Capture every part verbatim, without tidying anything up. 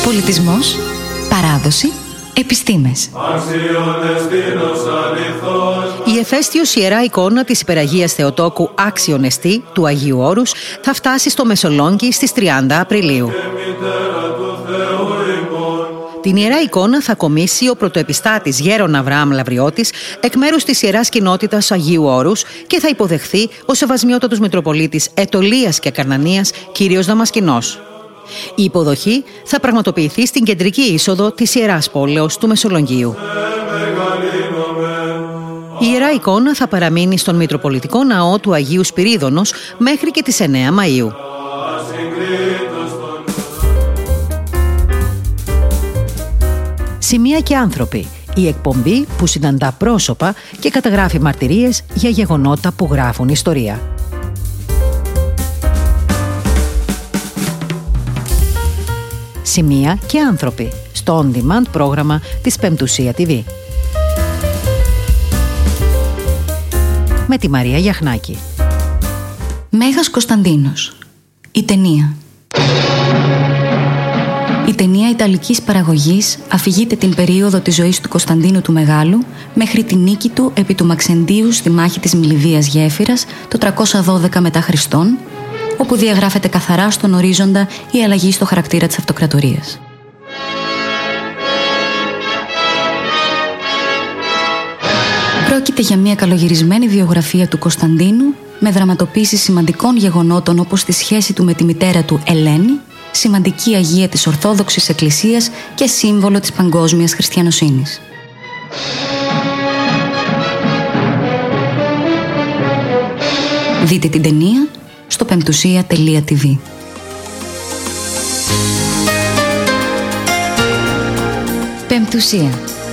Πολιτισμός, παράδοση, επιστήμες. Η εφαίστειος ιερά εικόνα της Υπεραγίας Θεοτόκου Άξιον Εστί του Αγίου Όρους θα φτάσει στο Μεσολόγγι στις τριάντα Απριλίου. Την ιερά εικόνα θα κομίσει ο πρωτοεπιστάτης Γέρον Αβραάμ Λαβριώτης εκ μέρους της Ιεράς Κοινότητας Αγίου Όρους και θα υποδεχθεί ο Σεβασμιότατος Μητροπολίτης Αιτωλίας και Καρνανίας κύριος Δαμασκηνός. Η υποδοχή θα πραγματοποιηθεί στην κεντρική είσοδο της Ιεράς Πόλεως του Μεσολογγίου. Η ιερά εικόνα θα παραμείνει στον Μητροπολιτικό Ναό του Αγίου Σπυρίδωνος μέχρι και τις εννέα Μαΐου. Σημεία και άνθρωποι. Η εκπομπή που συναντά πρόσωπα και καταγράφει μαρτυρίες για γεγονότα που γράφουν ιστορία. Σημεία και άνθρωποι. Στο on-demand πρόγραμμα της Πεμπτουσία τι βι. Με τη Μαρία Γιαχνάκη. Μέγας Κωνσταντίνος. Η ταινία. Η ταινία ιταλικής παραγωγής αφηγείται την περίοδο της ζωής του Κωνσταντίνου του Μεγάλου μέχρι τη νίκη του επί του Μαξεντίου στη μάχη της Μιλιβίας Γέφυρας το τριακόσια δώδεκα μετά Χριστόν, όπου διαγράφεται καθαρά στον ορίζοντα η αλλαγή στο χαρακτήρα της αυτοκρατορίας. Πρόκειται για μια καλογυρισμένη βιογραφία του Κωνσταντίνου με δραματοποίηση σημαντικών γεγονότων όπως τη σχέση του με τη μητέρα του Ελένη, σημαντική αγία της Ορθόδοξης Εκκλησίας και σύμβολο της παγκόσμιας χριστιανοσύνης. Δείτε την ταινία στο πεμπτουσία τελεία τι βι. Πεμπτουσία.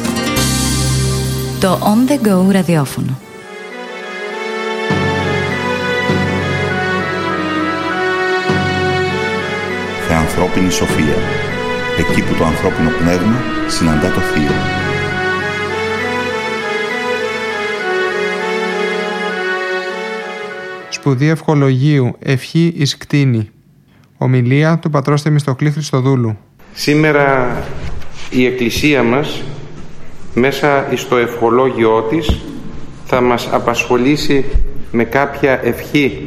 Το On The Go ραδιόφωνο. Θεανθρώπινη σοφία. Εκεί που το ανθρώπινο πνεύμα συναντά το θείο. Σπουδή Ευχολογίου, ευχή εις κτήνη. Ομιλία του πατρός Θεμιστοκλή Χριστοδούλου. Σήμερα η Εκκλησία μας μέσα στο ευχολόγιό της θα μας απασχολήσει με κάποια ευχή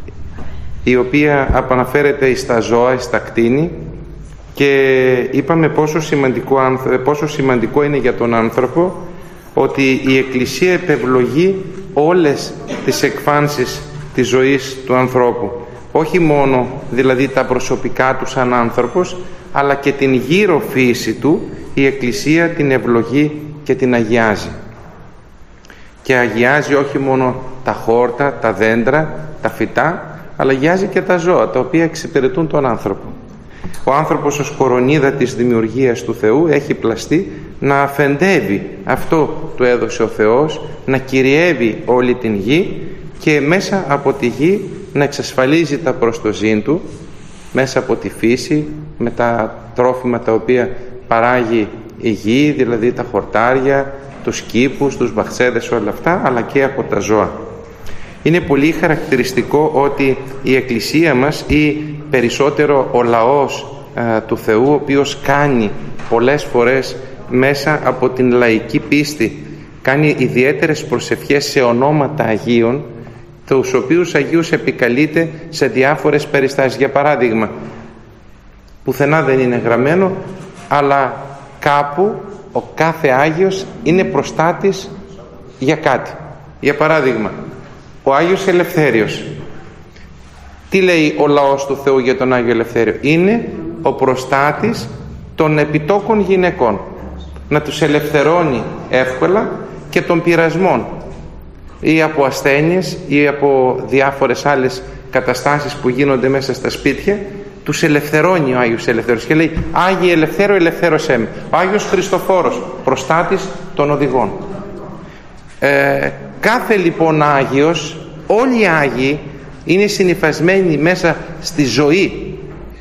η οποία απαναφέρεται στα ζώα, στα κτήνη, και είπαμε πόσο σημαντικό, πόσο σημαντικό είναι για τον άνθρωπο ότι η Εκκλησία επευλογεί όλες τις εκφάνσεις της ζωής του ανθρώπου, όχι μόνο δηλαδή τα προσωπικά του σαν άνθρωπος, αλλά και την γύρω φύση του η Εκκλησία την ευλογεί και την αγιάζει. Και αγιάζει όχι μόνο τα χόρτα, τα δέντρα, τα φυτά, αλλά αγιάζει και τα ζώα, τα οποία εξυπηρετούν τον άνθρωπο. Ο άνθρωπος ως κορονίδα της δημιουργίας του Θεού έχει πλαστεί να αφεντεύει αυτό του έδωσε ο Θεός, να κυριεύει όλη την γη και μέσα από τη γη να εξασφαλίζει τα προστοζήν του, μέσα από τη φύση, με τα τρόφιμα τα οποία παράγει η γη, δηλαδή τα χορτάρια, τους κήπους, τους μπαχτσέδες, όλα αυτά, αλλά και από τα ζώα. Είναι πολύ χαρακτηριστικό ότι η Εκκλησία μας, ή περισσότερο ο λαός α, του Θεού, ο οποίος κάνει πολλές φορές μέσα από την λαϊκή πίστη, κάνει ιδιαίτερες προσευχές σε ονόματα Αγίων, τους οποίους Αγίους επικαλείται σε διάφορες περιστάσεις. Για παράδειγμα, πουθενά δεν είναι γραμμένο, αλλά κάπου ο κάθε Άγιος είναι προστάτης για κάτι. Για παράδειγμα, ο Άγιος Ελευθέριος. Τι λέει ο λαός του Θεού για τον Άγιο Ελευθέριο? Είναι ο προστάτης των επιτόκων γυναικών, να τους ελευθερώνει εύκολα και των πειρασμών, ή από ασθένειες ή από διάφορες άλλες καταστάσεις που γίνονται μέσα στα σπίτια. Τους ελευθερώνει ο Άγιος Ελευθέριος και λέει: Άγιε Ελευθέρο, ελευθέρωσέ με. Ο Άγιος Χριστοφόρος, προστάτης των οδηγών. Ε, κάθε λοιπόν Άγιος, όλοι οι Άγιοι είναι συνυφασμένοι μέσα στη ζωή,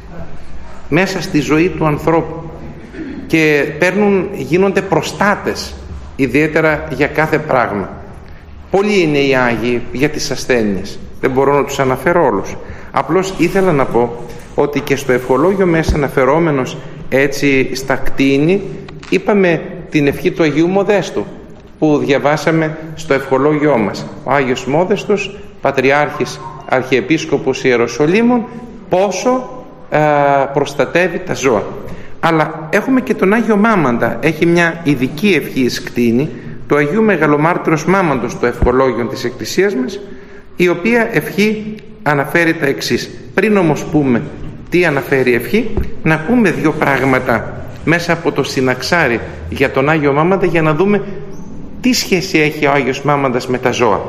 μέσα στη ζωή του ανθρώπου, και παίρνουν, γίνονται προστάτες ιδιαίτερα για κάθε πράγμα. Πολλοί είναι οι Άγιοι για τις ασθένειες, δεν μπορώ να τους αναφέρω όλους. Απλώς ήθελα να πω ότι και στο ευχολόγιο μέσα αναφερόμενος Έτσι στα κτίνη είπαμε την ευχή του Αγίου Μοδέστου που διαβάσαμε στο ευχολόγιό μας. Ο Άγιος Μόδεστος, Πατριάρχης Αρχιεπίσκοπος Ιεροσολύμων, πόσο α, προστατεύει τα ζώα. Αλλά έχουμε και τον Άγιο Μάμαντα, έχει μια ειδική ευχή εις κτήνη, του Αγίου Μεγαλομάρτυρος Μάμαντος, στο ευχολόγιο της Εκκλησίας μας, η οποία ευχή αναφέρει τα εξής. Πριν όμως πούμε τι αναφέρει η ευχή, να πούμε δύο πράγματα μέσα από το συναξάρι για τον Άγιο Μάμαντα, για να δούμε τι σχέση έχει ο Άγιος Μάμαντας με τα ζώα.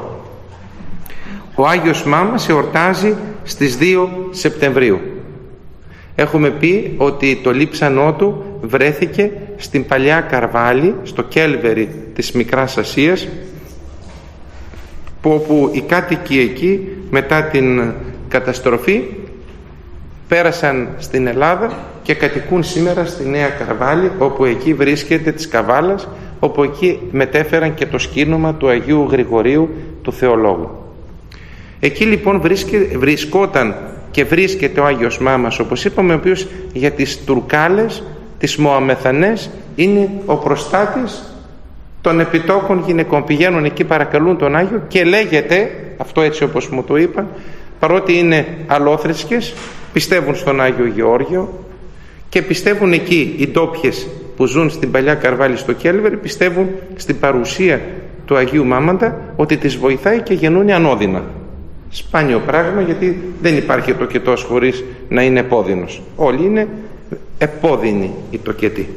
Ο Άγιος Μάμας εορτάζει στις δύο Σεπτεμβρίου. Έχουμε πει ότι το λείψανό του βρέθηκε στην Παλιά Καρβάλη, στο Κέλβερι της Μικράς Ασίας, που όπου οι κάτοικοι εκεί μετά την καταστροφή πέρασαν στην Ελλάδα και κατοικούν σήμερα στη Νέα Καρβάλη, όπου εκεί βρίσκεται της Καβάλας, όπου εκεί μετέφεραν και το σκήνομα του Αγίου Γρηγορίου του Θεολόγου. Εκεί λοιπόν βρίσκε, βρισκόταν και βρίσκεται ο Άγιος Μάμας, όπως είπαμε, ο οποίος για τις Τουρκάλες, τις Μωαμεθανές, είναι ο προστάτης των επιτόκων γυναικών. Πηγαίνουν εκεί, παρακαλούν τον Άγιο και λέγεται, αυτό έτσι όπως μου το είπαν, παρότι είναι αλόθρησκες, πιστεύουν στον Άγιο Γεώργιο και πιστεύουν εκεί οι ντόπιες που ζουν στην Παλιά Καρβάλη στο Κέλβερ, πιστεύουν στην παρουσία του Αγίου Μάμαντα, ότι τις βοηθάει και γεννούν ανώδυνα. Σπάνιο πράγμα, γιατί δεν υπάρχει τοκετός χωρίς να είναι επώδυνος. Όλοι είναι επώδυνοι οι τοκετοί.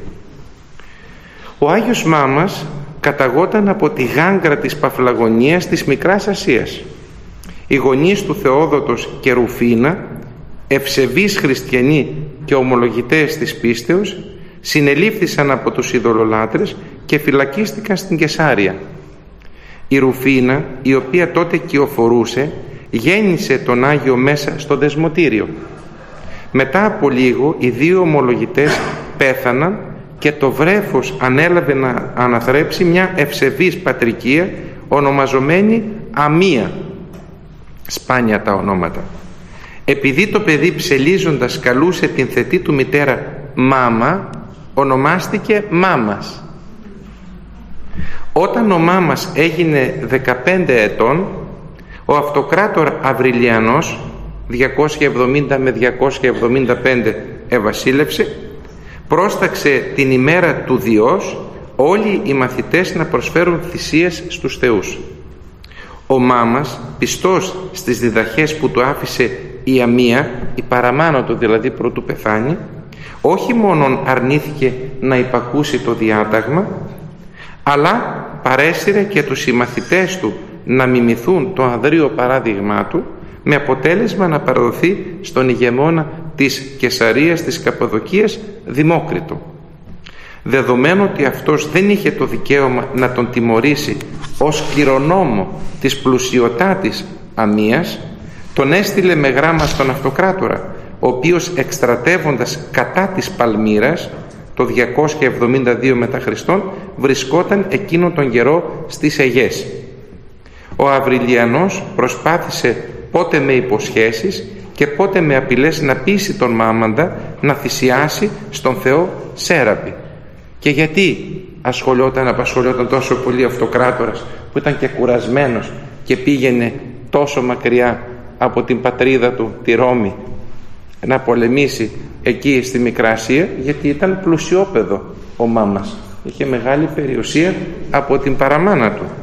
Ο Άγιος Μάμας καταγόταν από τη Γάγκρα της Παφλαγωνίας της Μικράς Ασίας. Οι γονείς του Θεόδοτος και Ρουφίνα, ευσεβείς χριστιανοί και ομολογητές της πίστεως, συνελήφθησαν από τους ειδωλολάτρες και φυλακίστηκαν στην Κεσάρια. Η Ρουφίνα, η οποία τότε κυοφορούσε, γέννησε τον Άγιο μέσα στο δεσμοτήριο. Μετά από λίγο οι δύο ομολογητές πέθαναν και το βρέφος ανέλαβε να αναθρέψει μια ευσεβής πατρικία ονομαζομένη Αμία. Σπάνια τα ονόματα. Επειδή το παιδί ψελίζοντας καλούσε την θετή του μητέρα Μάμα, ονομάστηκε Μάμας. Όταν ο Μάμας έγινε δεκαπέντε ετών, ο αυτοκράτορ Αβριλιανός, διακόσια εβδομήντα με διακόσια εβδομήντα πέντε ευασίλευσε, πρόσταξε την ημέρα του Διός όλοι οι μαθητές να προσφέρουν θυσίες στους θεούς. Ο Μάμας, πιστός στις διδαχές που του άφησε η Αμία, η παραμάνα του δηλαδή προτού πεθάνει, όχι μόνον αρνήθηκε να υπακούσει το διάταγμα, αλλά παρέσυρε και τους συμμαθητές του να μιμηθούν το ανδρείο παράδειγμά του, με αποτέλεσμα να παραδοθεί στον ηγεμόνα της Κεσαρίας της Καππαδοκίας, Δημόκριτο. Δεδομένου ότι αυτός δεν είχε το δικαίωμα να τον τιμωρήσει ως κληρονόμο της πλουσιωτάτης Αμίας, τον έστειλε με γράμμα στον αυτοκράτορα, ο οποίος εκστρατεύοντας κατά της Παλμύρας το διακόσια εβδομήντα δύο μετά Χριστόν βρισκόταν εκείνον τον καιρό στις Αιγές. Ο Αβριλιανός προσπάθησε πότε με υποσχέσεις και πότε με απειλές να πείσει τον Μάμαντα να θυσιάσει στον Θεό Σέραπη. Και γιατί ασχολιόταν, απασχολιόταν τόσο πολύ ο αυτοκράτορας, που ήταν και κουρασμένος και πήγαινε τόσο μακριά από την πατρίδα του, τη Ρώμη, να πολεμήσει εκεί στη Μικρά Ασία? Γιατί ήταν πλουσιόπεδο ο Μάμας, είχε μεγάλη περιουσία από την παραμάνα του.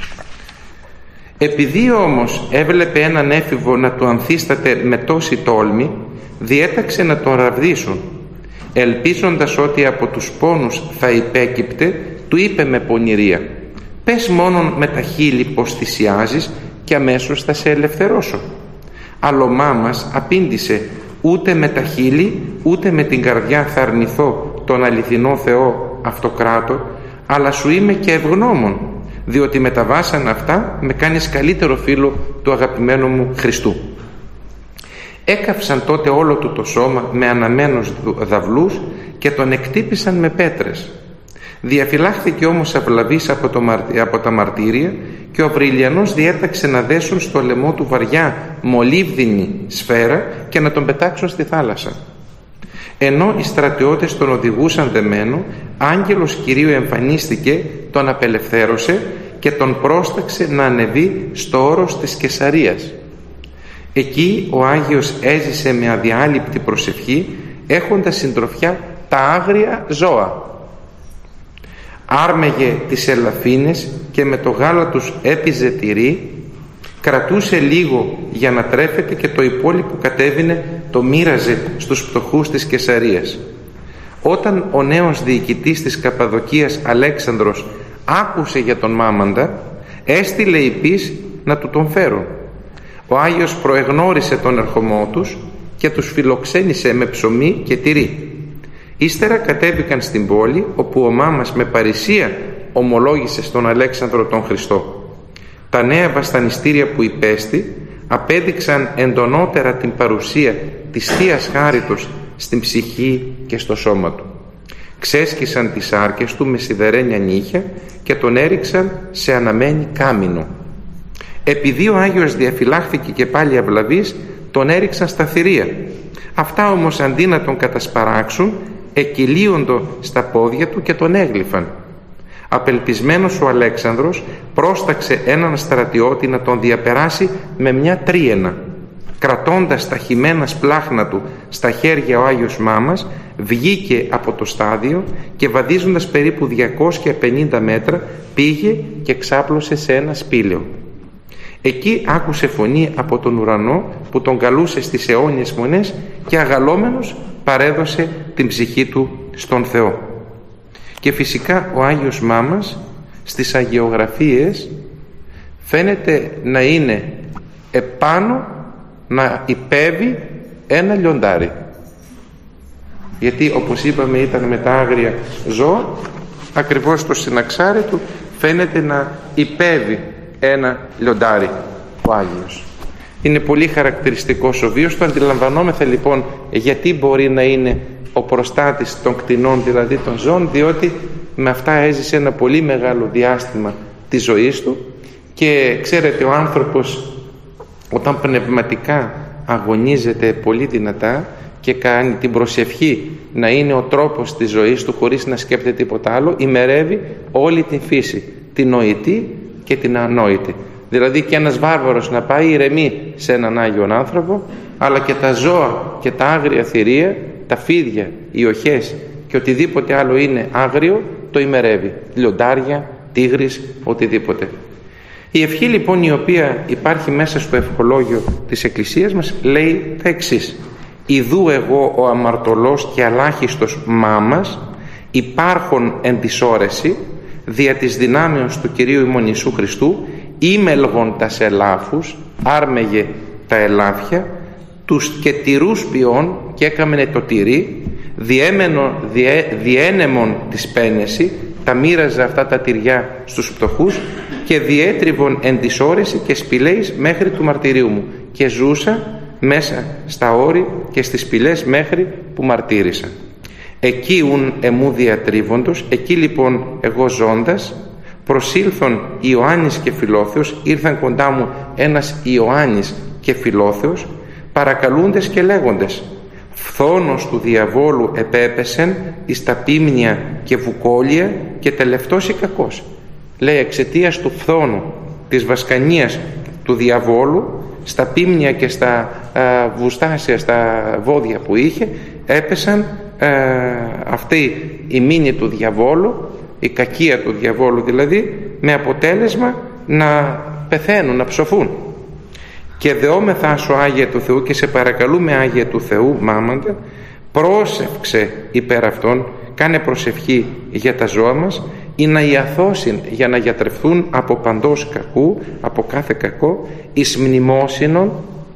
Επειδή όμως έβλεπε έναν έφηβο να του ανθίσταται με τόση τόλμη, διέταξε να τον ραβδίσουν. Ελπίζοντας ότι από τους πόνους θα υπέκυπτε, του είπε με πονηρία: «Πες μόνον με τα χείλη πως θυσιάζεις και αμέσως θα σε ελευθερώσω». Αλλά ο Μάμας απήντησε: «Ούτε με τα χείλη ούτε με την καρδιά θα αρνηθώ τον αληθινό Θεό αυτοκράτο, αλλά σου είμαι και ευγνώμων, διότι με τα βάσανα αυτά με κάνεις καλύτερο φίλο του αγαπημένου μου Χριστού». Έκαυσαν τότε όλο του το σώμα με αναμένους δαυλούς και τον εκτύπησαν με πέτρες. Διαφυλάχθηκε όμως αυλαβής από, το, από τα μαρτύρια και ο Αβριλιανός διέταξε να δέσουν στο λαιμό του βαριά μολύβδινη σφαίρα και να τον πετάξουν στη θάλασσα. Ενώ οι στρατιώτες τον οδηγούσαν δεμένο, άγγελος Κυρίου εμφανίστηκε, τον απελευθέρωσε και τον πρόσταξε να ανεβεί στο όρος της Καισαρίας. Εκεί ο Άγιος έζησε με αδιάλειπτη προσευχή, έχοντας συντροφιά τα άγρια ζώα. Άρμεγε τις ελαφίνες και με το γάλα τους έπιζε τυρί, κρατούσε λίγο για να τρέφεται και το υπόλοιπο κατέβηνε, το μοίραζε στους φτωχούς της Καισαρίας. Όταν ο νέος διοικητής της Καπαδοκίας Αλέξανδρος άκουσε για τον Μάμαντα, έστειλε υπείς να του τον φέρουν. Ο Άγιος προεγνώρισε τον ερχομό τους και τους φιλοξένησε με ψωμί και τυρί. Ύστερα κατέβηκαν στην πόλη, όπου ο Μάμας με παρησία ομολόγησε στον Αλέξανδρο τον Χριστό. Τα νέα βασανιστήρια που υπέστη απέδειξαν εντονότερα την παρουσία της Θείας Χάριτος στην ψυχή και στο σώμα του. Ξέσκισαν τις άρκες του με σιδερένια νύχια και τον έριξαν σε αναμένη κάμινο. Επειδή ο Άγιος διαφυλάχθηκε και πάλι αυλαβής, τον έριξαν στα θηρία. Αυτά όμως αντί να τον κατασπαράξουν, εκυλίοντο στα πόδια του και τον έγλυφαν. Απελπισμένος ο Αλέξανδρος πρόσταξε έναν στρατιώτη να τον διαπεράσει με μια τρίαινα. Κρατώντας τα χυμένα σπλάχνα του στα χέρια ο Άγιος Μάμας, βγήκε από το στάδιο και βαδίζοντας περίπου διακόσια πενήντα μέτρα πήγε και ξάπλωσε σε ένα σπήλαιο. Εκεί άκουσε φωνή από τον ουρανό που τον καλούσε στις αιώνιες μονές και αγαλώμενος παρέδωσε την ψυχή του στον Θεό. Και φυσικά ο Άγιος Μάμας στις αγιογραφίες φαίνεται να είναι επάνω, να υπέβει ένα λιοντάρι, γιατί όπως είπαμε ήταν με τα άγρια ζώα, ακριβώς στο συναξάρι του φαίνεται να υπέβει ένα λιοντάρι ο Άγιος. Είναι πολύ χαρακτηριστικός ο βίος του. Αντιλαμβανόμεθα λοιπόν γιατί μπορεί να είναι ο προστάτης των κτηνών, δηλαδή των ζώων, διότι με αυτά έζησε ένα πολύ μεγάλο διάστημα της ζωής του. Και ξέρετε, ο άνθρωπος όταν πνευματικά αγωνίζεται πολύ δυνατά και κάνει την προσευχή να είναι ο τρόπος της ζωής του χωρίς να σκέπτεται τίποτα άλλο, ημερεύει όλη την φύση, την νοητή και την ανόητη. Δηλαδή και ένας βάρβαρος να πάει ηρεμεί σε έναν Άγιον άνθρωπο, αλλά και τα ζώα και τα άγρια θηρία, τα φίδια, οι οχές και οτιδήποτε άλλο είναι άγριο, το ημερεύει. Λιοντάρια, τίγρης, οτιδήποτε. Η ευχή λοιπόν η οποία υπάρχει μέσα στο ευχολόγιο της Εκκλησίας μας λέει τα εξής: «Ιδού εγώ ο αμαρτωλός και αλάχιστος Μάμας, υπάρχον εν της όρεση, δια της δυνάμεως του Κυρίου ημών Ιησού Χριστού, ήμελγον τας ελάφους, άρμεγε τα ελάφια, τους και τυρούς ποιών και έκαμενε το τυρί, διέμενο, διέ, διένεμον της πένεση, τα μοίραζε αυτά τα τυριά στους φτωχούς και διέτριβον εν της όρεση και σπηλαίης μέχρι του μαρτυρίου μου, και ζούσα μέσα στα όρη και στις σπηλές μέχρι που μαρτύρησα. Εκεί ουν εμού διατρίβοντος, εκεί λοιπόν εγώ ζώντας, προσήλθον Ιωάννης και Φιλόθεος, ήρθαν κοντά μου ένας Ιωάννης και Φιλόθεος, παρακαλούντες και λέγοντες: φθόνος του διαβόλου επέπεσεν εις τα πίμνια και βουκόλια και τελευτός η κακός. Λέει, εξαιτίας του φθόνου, της βασκανίας του διαβόλου, στα πίμνια και στα α, βουστάσια, στα βόδια που είχε, έπεσαν α, αυτή η μήνυ του διαβόλου, η κακία του διαβόλου δηλαδή, με αποτέλεσμα να πεθαίνουν, να ψοφούν. Και δεόμεθα σου Άγιε του Θεού και σε παρακαλούμε Άγιε του Θεού Μάμαντα, πρόσευξε υπέρ αυτών, κάνε προσευχή για τα ζώα μας, ή να ιαθώσουν για να γιατρευθούν από παντός κακού, από κάθε κακό, εις μνημόσυνον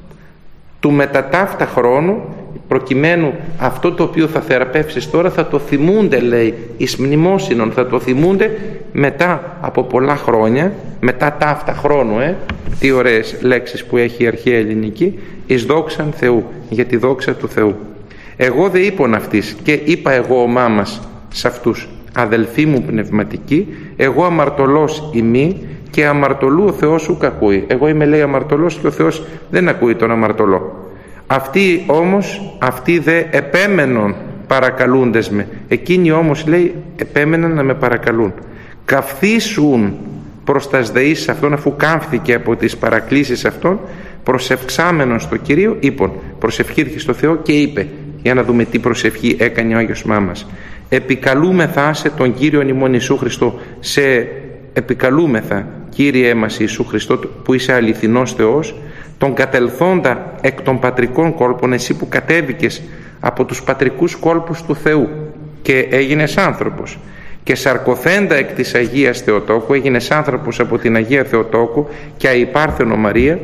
του μετατάφτα χρόνου, προκειμένου αυτό το οποίο θα θεραπεύσεις τώρα θα το θυμούνται, λέει, εις μνημόσυνον, θα το θυμούνται μετά από πολλά χρόνια, μετά ταύτα χρόνου, ε, τι ωραίες λέξεις που έχει η αρχαία ελληνική, εις δόξαν Θεού, για τη δόξα του Θεού. Εγώ δε είπων αυτής, και είπα εγώ ο Μάμας σε αυτούς: αδελφοί μου πνευματικοί, εγώ αμαρτωλός ημί και αμαρτωλού ο Θεός ουκ ακούει. Εγώ είμαι, λέει, αμαρτωλός και ο Θεός δεν ακούει τον αμαρτωλό. Αυτοί όμως, αυτοί δε επέμενον παρακαλούντες με. Εκείνοι όμως, λέει, επέμεναν να με παρακαλούν. Καυθήσουν προς τας δεήσεις αυτών, αφού κάμφθηκε από τις παρακλήσεις αυτών, προσευξάμενον στο Κυρίο, είπον, προσευχήθηκε στο Θεό και είπε, για να δούμε τι προσευχή έκανε ο Άγιος Μάμας. Επικαλούμεθα σε τον Κύριον ημών Ιησού Χριστό. Σε επικαλούμεθα, Κύριε μας Ιησού Χριστό, που είσαι αληθινός Θεός, τον κατελθόντα εκ των πατρικών κόλπων, εσύ που κατέβηκες από τους πατρικούς κόλπους του Θεού και έγινες άνθρωπος, και σαρκωθέντα εκ της Αγίας Θεοτόκου, έγινες άνθρωπος από την Αγία Θεοτόκου και αϊπάρθενο Μαρία,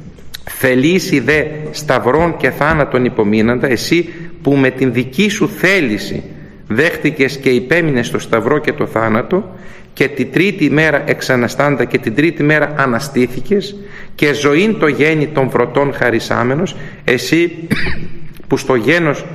θελήσει δε σταυρών και θάνατον υπομείναντα, εσύ που με την δική σου θέληση δέχτηκες και υπέμεινες στο σταυρό και το θάνατο, και την τρίτη μέρα εξαναστάντα και την τρίτη μέρα αναστήθηκες, και ζωήν το γέννη των βρωτών χαρισάμενος, εσύ που στο γένος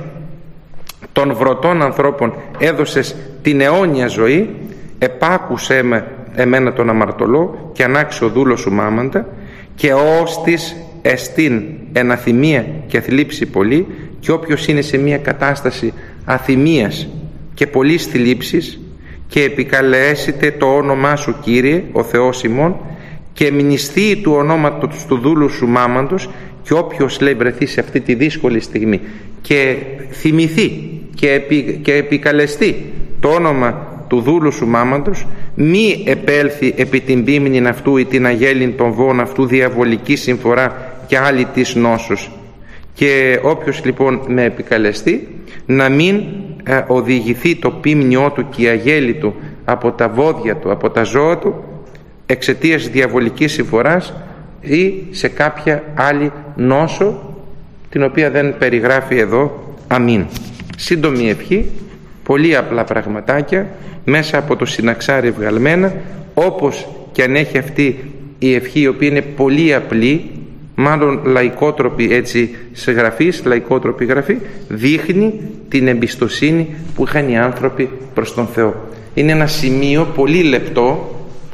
των βρωτών ανθρώπων έδωσες την αιώνια ζωή, επάκουσέ με εμένα τον αμαρτωλό και ανάξιο δούλο σου μάμαντα, και όστις εστίν εν αθυμία και θλίψη πολύ, και όποιος είναι σε μια κατάσταση αθυμίας και πολλής θλίψης, και επικαλέσετε το όνομά σου, Κύριε ο Θεός ημών, και μνηστεί του ονόματος του δούλου σου μάμαντος, και όποιος, λέει, βρεθεί σε αυτή τη δύσκολη στιγμή και θυμηθεί και, επι, και επικαλεστεί το όνομα του δούλου σου μάμαντος, μη επέλθει επί την πίμνην αυτού ή την αγέλην των βών αυτού διαβολική συμφορά και άλλη της νόσος. Και όποιος λοιπόν με επικαλεστεί, να μην ε, οδηγηθεί το πίμνιό του και η αγέλη του από τα βόδια του, από τα ζώα του, εξαιτίας διαβολικής συμφοράς ή σε κάποια άλλη νόσο, την οποία δεν περιγράφει εδώ. Αμήν. Σύντομη ευχή, πολύ απλά πραγματάκια, μέσα από το συναξάρι βγαλμένα, όπως και αν έχει αυτή η ευχή, η οποία είναι πολύ απλή, μάλλον λαϊκότροπη έτσι σε γραφής, λαϊκότροπη γραφή, δείχνει την εμπιστοσύνη που είχαν οι άνθρωποι προς τον Θεό. Είναι ένα σημείο πολύ λεπτό,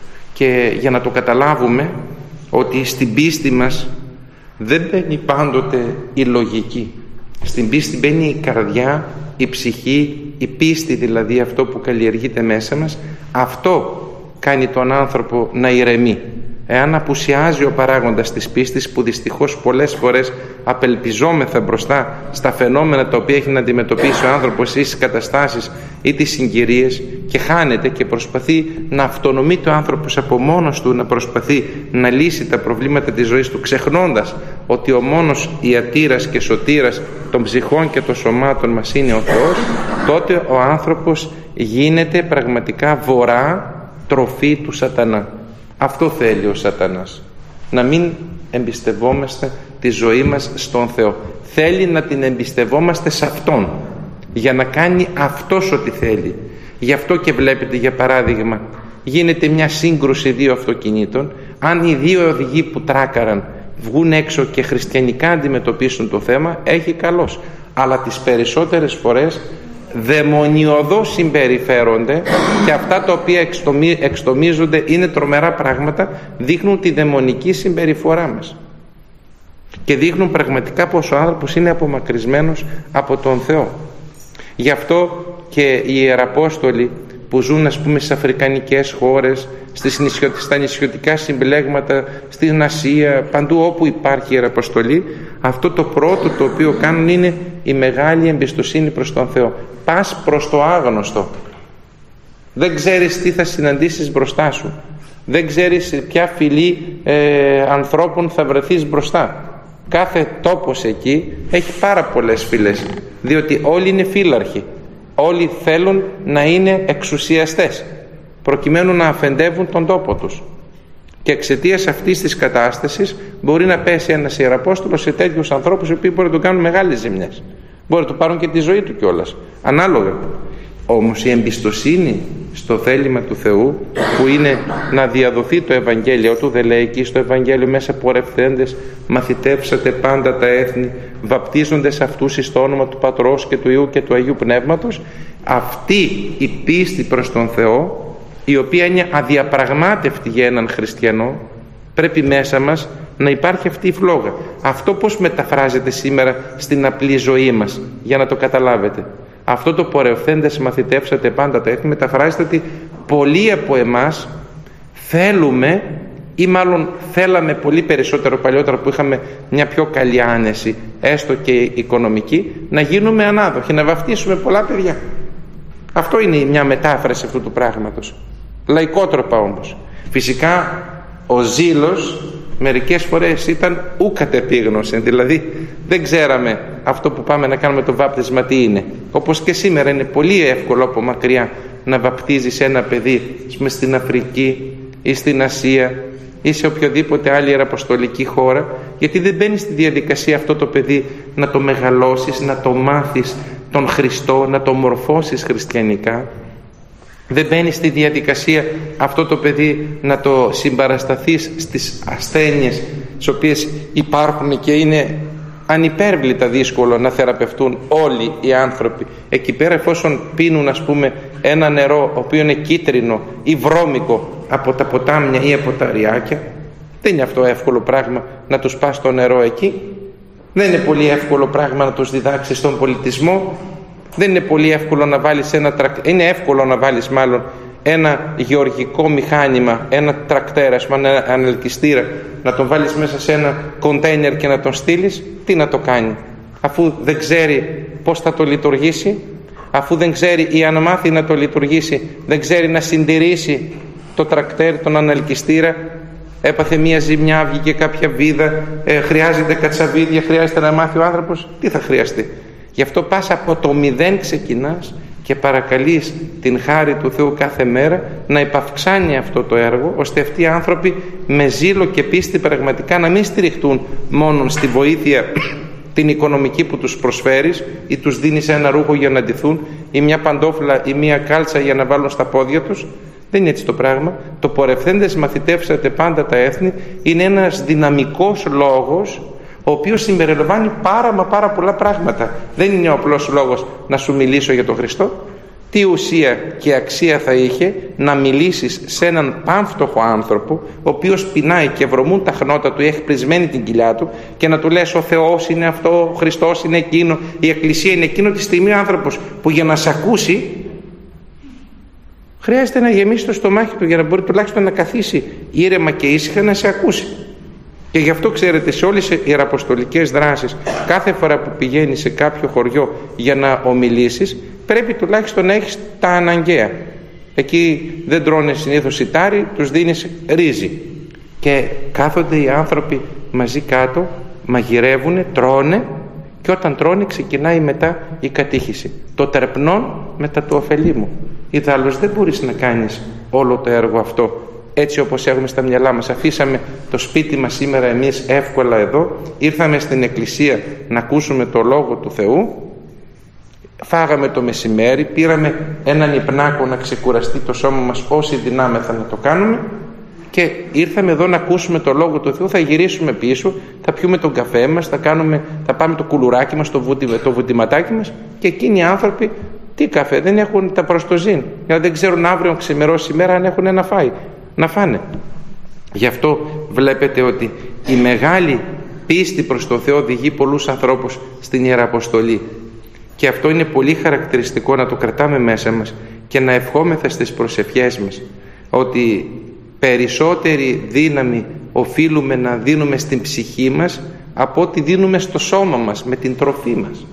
και για να το καταλάβουμε ότι στην πίστη μας δεν μπαίνει πάντοτε η λογική. Στην πίστη μπαίνει η καρδιά, η ψυχή, η πίστη, δηλαδή αυτό που καλλιεργείται μέσα μας. Αυτό κάνει τον άνθρωπο να ηρεμεί. Εάν απουσιάζει ο παράγοντας της πίστης, που δυστυχώς πολλές φορές απελπιζόμεθα μπροστά στα φαινόμενα τα οποία έχει να αντιμετωπίσει ο άνθρωπος ή στις καταστάσεις ή τις συγκυρίες, και χάνεται και προσπαθεί να αυτονομεί ο άνθρωπος από μόνος του, να προσπαθεί να λύσει τα προβλήματα της ζωής του, ξεχνώντας ότι ο μόνος ιατήρας και σωτήρας των ψυχών και των σωμάτων μας είναι ο Θεός, τότε ο άνθρωπος γίνεται πραγματικά βορρά τροφή του σατανά. Αυτό θέλει ο σατανάς, να μην εμπιστευόμαστε τη ζωή μας στον Θεό. Θέλει να την εμπιστευόμαστε σε Αυτόν, για να κάνει Αυτός ό,τι θέλει. Γι' αυτό και βλέπετε, για παράδειγμα, γίνεται μια σύγκρουση δύο αυτοκινήτων. Αν οι δύο οδηγοί που τράκαραν βγουν έξω και χριστιανικά αντιμετωπίσουν το θέμα, έχει καλώς. Αλλά τις περισσότερες φορές δαιμονιωδώς συμπεριφέρονται, και αυτά τα οποία εξτομίζονται είναι τρομερά πράγματα, δείχνουν τη δαιμονική συμπεριφορά μας και δείχνουν πραγματικά πως ο άνθρωπος είναι απομακρυσμένος από τον Θεό. Γι' αυτό και οι Ιεραπόστολοι που ζουν, ας πούμε, στις αφρικανικές χώρες, στις νησιο... στα νησιωτικά συμπλέγματα, στην Ασία, παντού όπου υπάρχει Ιεραποστολή, αυτό το πρώτο το οποίο κάνουν είναι η μεγάλη εμπιστοσύνη προς τον Θεό. Πας προς το άγνωστο. Δεν ξέρεις τι θα συναντήσεις μπροστά σου. Δεν ξέρεις ποια φυλή ε, ανθρώπων θα βρεθείς μπροστά. Κάθε τόπος εκεί έχει πάρα πολλές φυλές, διότι όλοι είναι φύλαρχοι. Όλοι θέλουν να είναι εξουσιαστές, προκειμένου να αφεντεύουν τον τόπο τους. Και εξαιτίας αυτής της κατάστασης μπορεί να πέσει ένας Ιεραπόστολος σε τέτοιους ανθρώπους, οι οποίοι μπορεί να του κάνουν μεγάλες ζημιές. Μπορεί να του πάρουν και τη ζωή του κιόλας, ανάλογα. Όμως η εμπιστοσύνη στο θέλημα του Θεού, που είναι να διαδοθεί το Ευαγγέλιο του, δεν λέει εκεί στο Ευαγγέλιο, μέσα πορευθέντες μαθητεύσατε πάντα τα έθνη, βαπτίζοντες αυτούς εις το όνομα του Πατρός και του Υιού και του Αγίου Πνεύματος. Αυτή η πίστη προς τον Θεό, η οποία είναι αδιαπραγμάτευτη για έναν χριστιανό, πρέπει μέσα μας να υπάρχει αυτή η φλόγα. Αυτό πώς μεταφράζεται σήμερα στην απλή ζωή μας, για να το καταλάβετε? Αυτό το πορευθέντες μαθητεύσατε πάντα τα έθνη μεταφράζεται ότι πολλοί από εμάς θέλουμε, ή μάλλον θέλαμε πολύ περισσότερο παλιότερα που είχαμε μια πιο καλή άνεση, έστω και οικονομική, να γίνουμε ανάδοχοι, να βαφτίσουμε πολλά παιδιά. Αυτό είναι μια μετάφραση αυτού του πράγματος. Λαϊκότροπα όμως. Φυσικά ο ζήλος μερικές φορές ήταν ου κατεπίγνωση, δηλαδή δεν ξέραμε αυτό που πάμε να κάνουμε το βάπτισμα τι είναι. Όπως και σήμερα είναι πολύ εύκολο από μακριά να βαπτίζεις ένα παιδί στην Αφρική ή στην Ασία ή σε οποιοδήποτε άλλη ιεραποστολική χώρα, γιατί δεν μπαίνει στη διαδικασία αυτό το παιδί να το μεγαλώσεις, να το μάθεις τον Χριστό, να το μορφώσεις χριστιανικά. Δεν μπαίνει στη διαδικασία αυτό το παιδί να το συμπαρασταθείς στις ασθένειες τις οποίες υπάρχουν και είναι ανυπέρβλητα δύσκολο να θεραπευτούν όλοι οι άνθρωποι. Εκεί πέρα, εφόσον πίνουν ας πούμε ένα νερό το οποίο είναι κίτρινο ή βρώμικο από τα ποτάμια ή από τα ριάκια, δεν είναι αυτό εύκολο πράγμα να τους πας το νερό εκεί. Δεν είναι πολύ εύκολο πράγμα να τους διδάξεις τον πολιτισμό. Δεν είναι πολύ εύκολο να βάλεις ένα τρακ... είναι εύκολο να βάλεις μάλλον ένα γεωργικό μηχάνημα, ένα τρακτέρα, ένα ανελκυστήρα, να τον βάλεις μέσα σε ένα κοντέινερ και να τον στείλεις. Τι να το κάνει, αφού δεν ξέρει πώς θα το λειτουργήσει, αφού δεν ξέρει ή αν μάθει να το λειτουργήσει δεν ξέρει να συντηρήσει το τρακτέρ, τον ανελκυστήρα, έπαθε μία ζημιά, βγήκε κάποια βίδα, ε, χρειάζεται κατσαβίδια, χρειάζεται να μάθει ο άνθρωπος. Τι θα χρειαστεί? Γι' αυτό πας από το μηδέν ξεκινάς και παρακαλείς την χάρη του Θεού κάθε μέρα να υπαυξάνει αυτό το έργο, ώστε αυτοί οι άνθρωποι με ζήλο και πίστη πραγματικά να μην στηριχτούν μόνο στη βοήθεια την οικονομική που τους προσφέρεις ή τους δίνεις ένα ρούχο για να ντυθούν ή μια παντόφλα ή μια κάλτσα για να βάλουν στα πόδια τους. Δεν είναι έτσι το πράγμα. Το πορευθέντες μαθητεύσατε πάντα τα έθνη είναι ένας δυναμικός λόγος, ο οποίος συμπεριλαμβάνει πάρα μα πάρα πολλά πράγματα. Δεν είναι ο απλός λόγος να σου μιλήσω για τον Χριστό. Τι ουσία και αξία θα είχε να μιλήσεις σε έναν πάμφτωχο άνθρωπο, ο οποίος πεινάει και βρωμούν τα χνότα του, έχει πρισμένη την κοιλιά του, και να του λες ο Θεός είναι αυτό, ο Χριστός είναι εκείνο, η Εκκλησία είναι εκείνο. Τη στιγμή ο άνθρωπος που για να σε ακούσει χρειάζεται να γεμίσει το στομάχι του για να μπορεί τουλάχιστον να καθίσει ήρεμα και ήσυχα να σε ακούσει. Και γι' αυτό ξέρετε, σε όλες τις ιεραποστολικές δράσεις, κάθε φορά που πηγαίνεις σε κάποιο χωριό για να ομιλήσεις, πρέπει τουλάχιστον να έχεις τα αναγκαία. Εκεί δεν τρώνε συνήθως σιτάρι, τους δίνεις ρύζι. Και κάθονται οι άνθρωποι μαζί κάτω, μαγειρεύουνε, τρώνε, και όταν τρώνε ξεκινάει μετά η κατήχηση. Το τερπνών μετά το ωφελήμου. Ιδάλλως δεν μπορείς να κάνεις όλο το έργο αυτό έτσι όπως έχουμε στα μυαλά μας. Αφήσαμε το σπίτι μας σήμερα εμείς εύκολα εδώ, ήρθαμε στην εκκλησία να ακούσουμε το Λόγο του Θεού, φάγαμε το μεσημέρι, πήραμε έναν υπνάκο να ξεκουραστεί το σώμα μας όσοι δυνάμεθα να το κάνουμε, και ήρθαμε εδώ να ακούσουμε το Λόγο του Θεού. Θα γυρίσουμε πίσω, θα πιούμε τον καφέ μας, θα, κάνουμε, θα πάμε το κουλουράκι μας, το, βουτι, το βουτηματάκι μας, και εκείνοι οι άνθρωποι τι καφέ, δεν έχουν τα προστοζήν, γιατί δεν ξέρουν αύριο ξημερώσει η μέρα αν έχουν να φάει, να φάνε. Γι' αυτό βλέπετε ότι η μεγάλη πίστη προς τον Θεό οδηγεί πολλούς ανθρώπους στην Ιεραποστολή, και αυτό είναι πολύ χαρακτηριστικό να το κρατάμε μέσα μας και να ευχόμεθα στις προσευχές μας, ότι περισσότερη δύναμη οφείλουμε να δίνουμε στην ψυχή μας από ό,τι δίνουμε στο σώμα μας με την τροφή μας.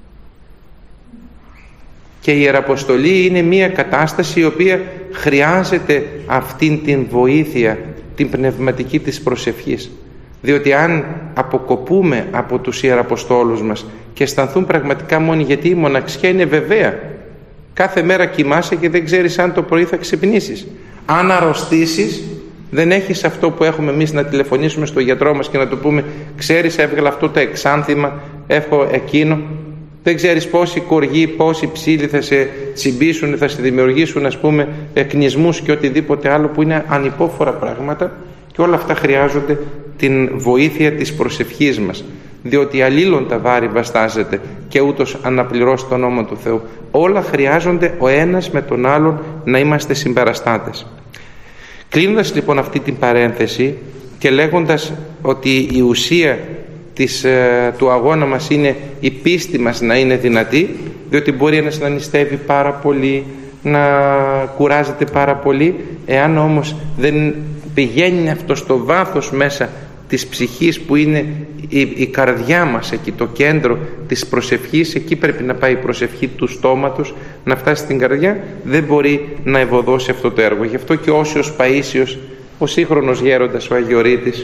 Και η Ιεραποστολή είναι μια κατάσταση η οποία χρειάζεται αυτήν την βοήθεια, την πνευματική της προσευχής, διότι αν αποκοπούμε από τους Ιεραποστόλους μας και αισθανθούν πραγματικά μόνοι, γιατί η μοναξιά είναι βεβαία, κάθε μέρα κοιμάσαι και δεν ξέρεις αν το πρωί θα ξυπνήσεις. Αν αρρωστήσεις, δεν έχεις αυτό που έχουμε εμείς, να τηλεφωνήσουμε στο γιατρό μας και να του πούμε ξέρεις, έβγαλα αυτό το εξάνθημα, έχω εκείνο. Δεν ξέρεις πόσοι κοργοί, πόσοι ψήλοι θα σε τσιμπήσουν, θα σε δημιουργήσουν ας πούμε εκνισμούς και οτιδήποτε άλλο που είναι ανυπόφορα πράγματα, και όλα αυτά χρειάζονται την βοήθεια της προσευχής μας, διότι αλλήλων τα βάρη βαστάζεται και ούτως αναπληρώσει τον νόμο του Θεού. Όλα χρειάζονται ο ένας με τον άλλον να είμαστε συμπαραστάτες. Κλείνοντας λοιπόν αυτή την παρένθεση και λέγοντας ότι η ουσία της, ε, του αγώνα μας είναι η πίστη μας να είναι δυνατή, διότι μπορεί ένας να νηστεύει πάρα πολύ, να κουράζεται πάρα πολύ. Εάν όμως δεν πηγαίνει αυτό στο βάθος μέσα της ψυχής, που είναι η, η καρδιά μας, εκεί το κέντρο της προσευχής, εκεί πρέπει να πάει η προσευχή του στόματος, να φτάσει στην καρδιά, δεν μπορεί να ευωδώσει αυτό το έργο. Γι' αυτό και Όσιος Παΐσιος, ο σύγχρονος γέροντας, ο Αγιορείτης,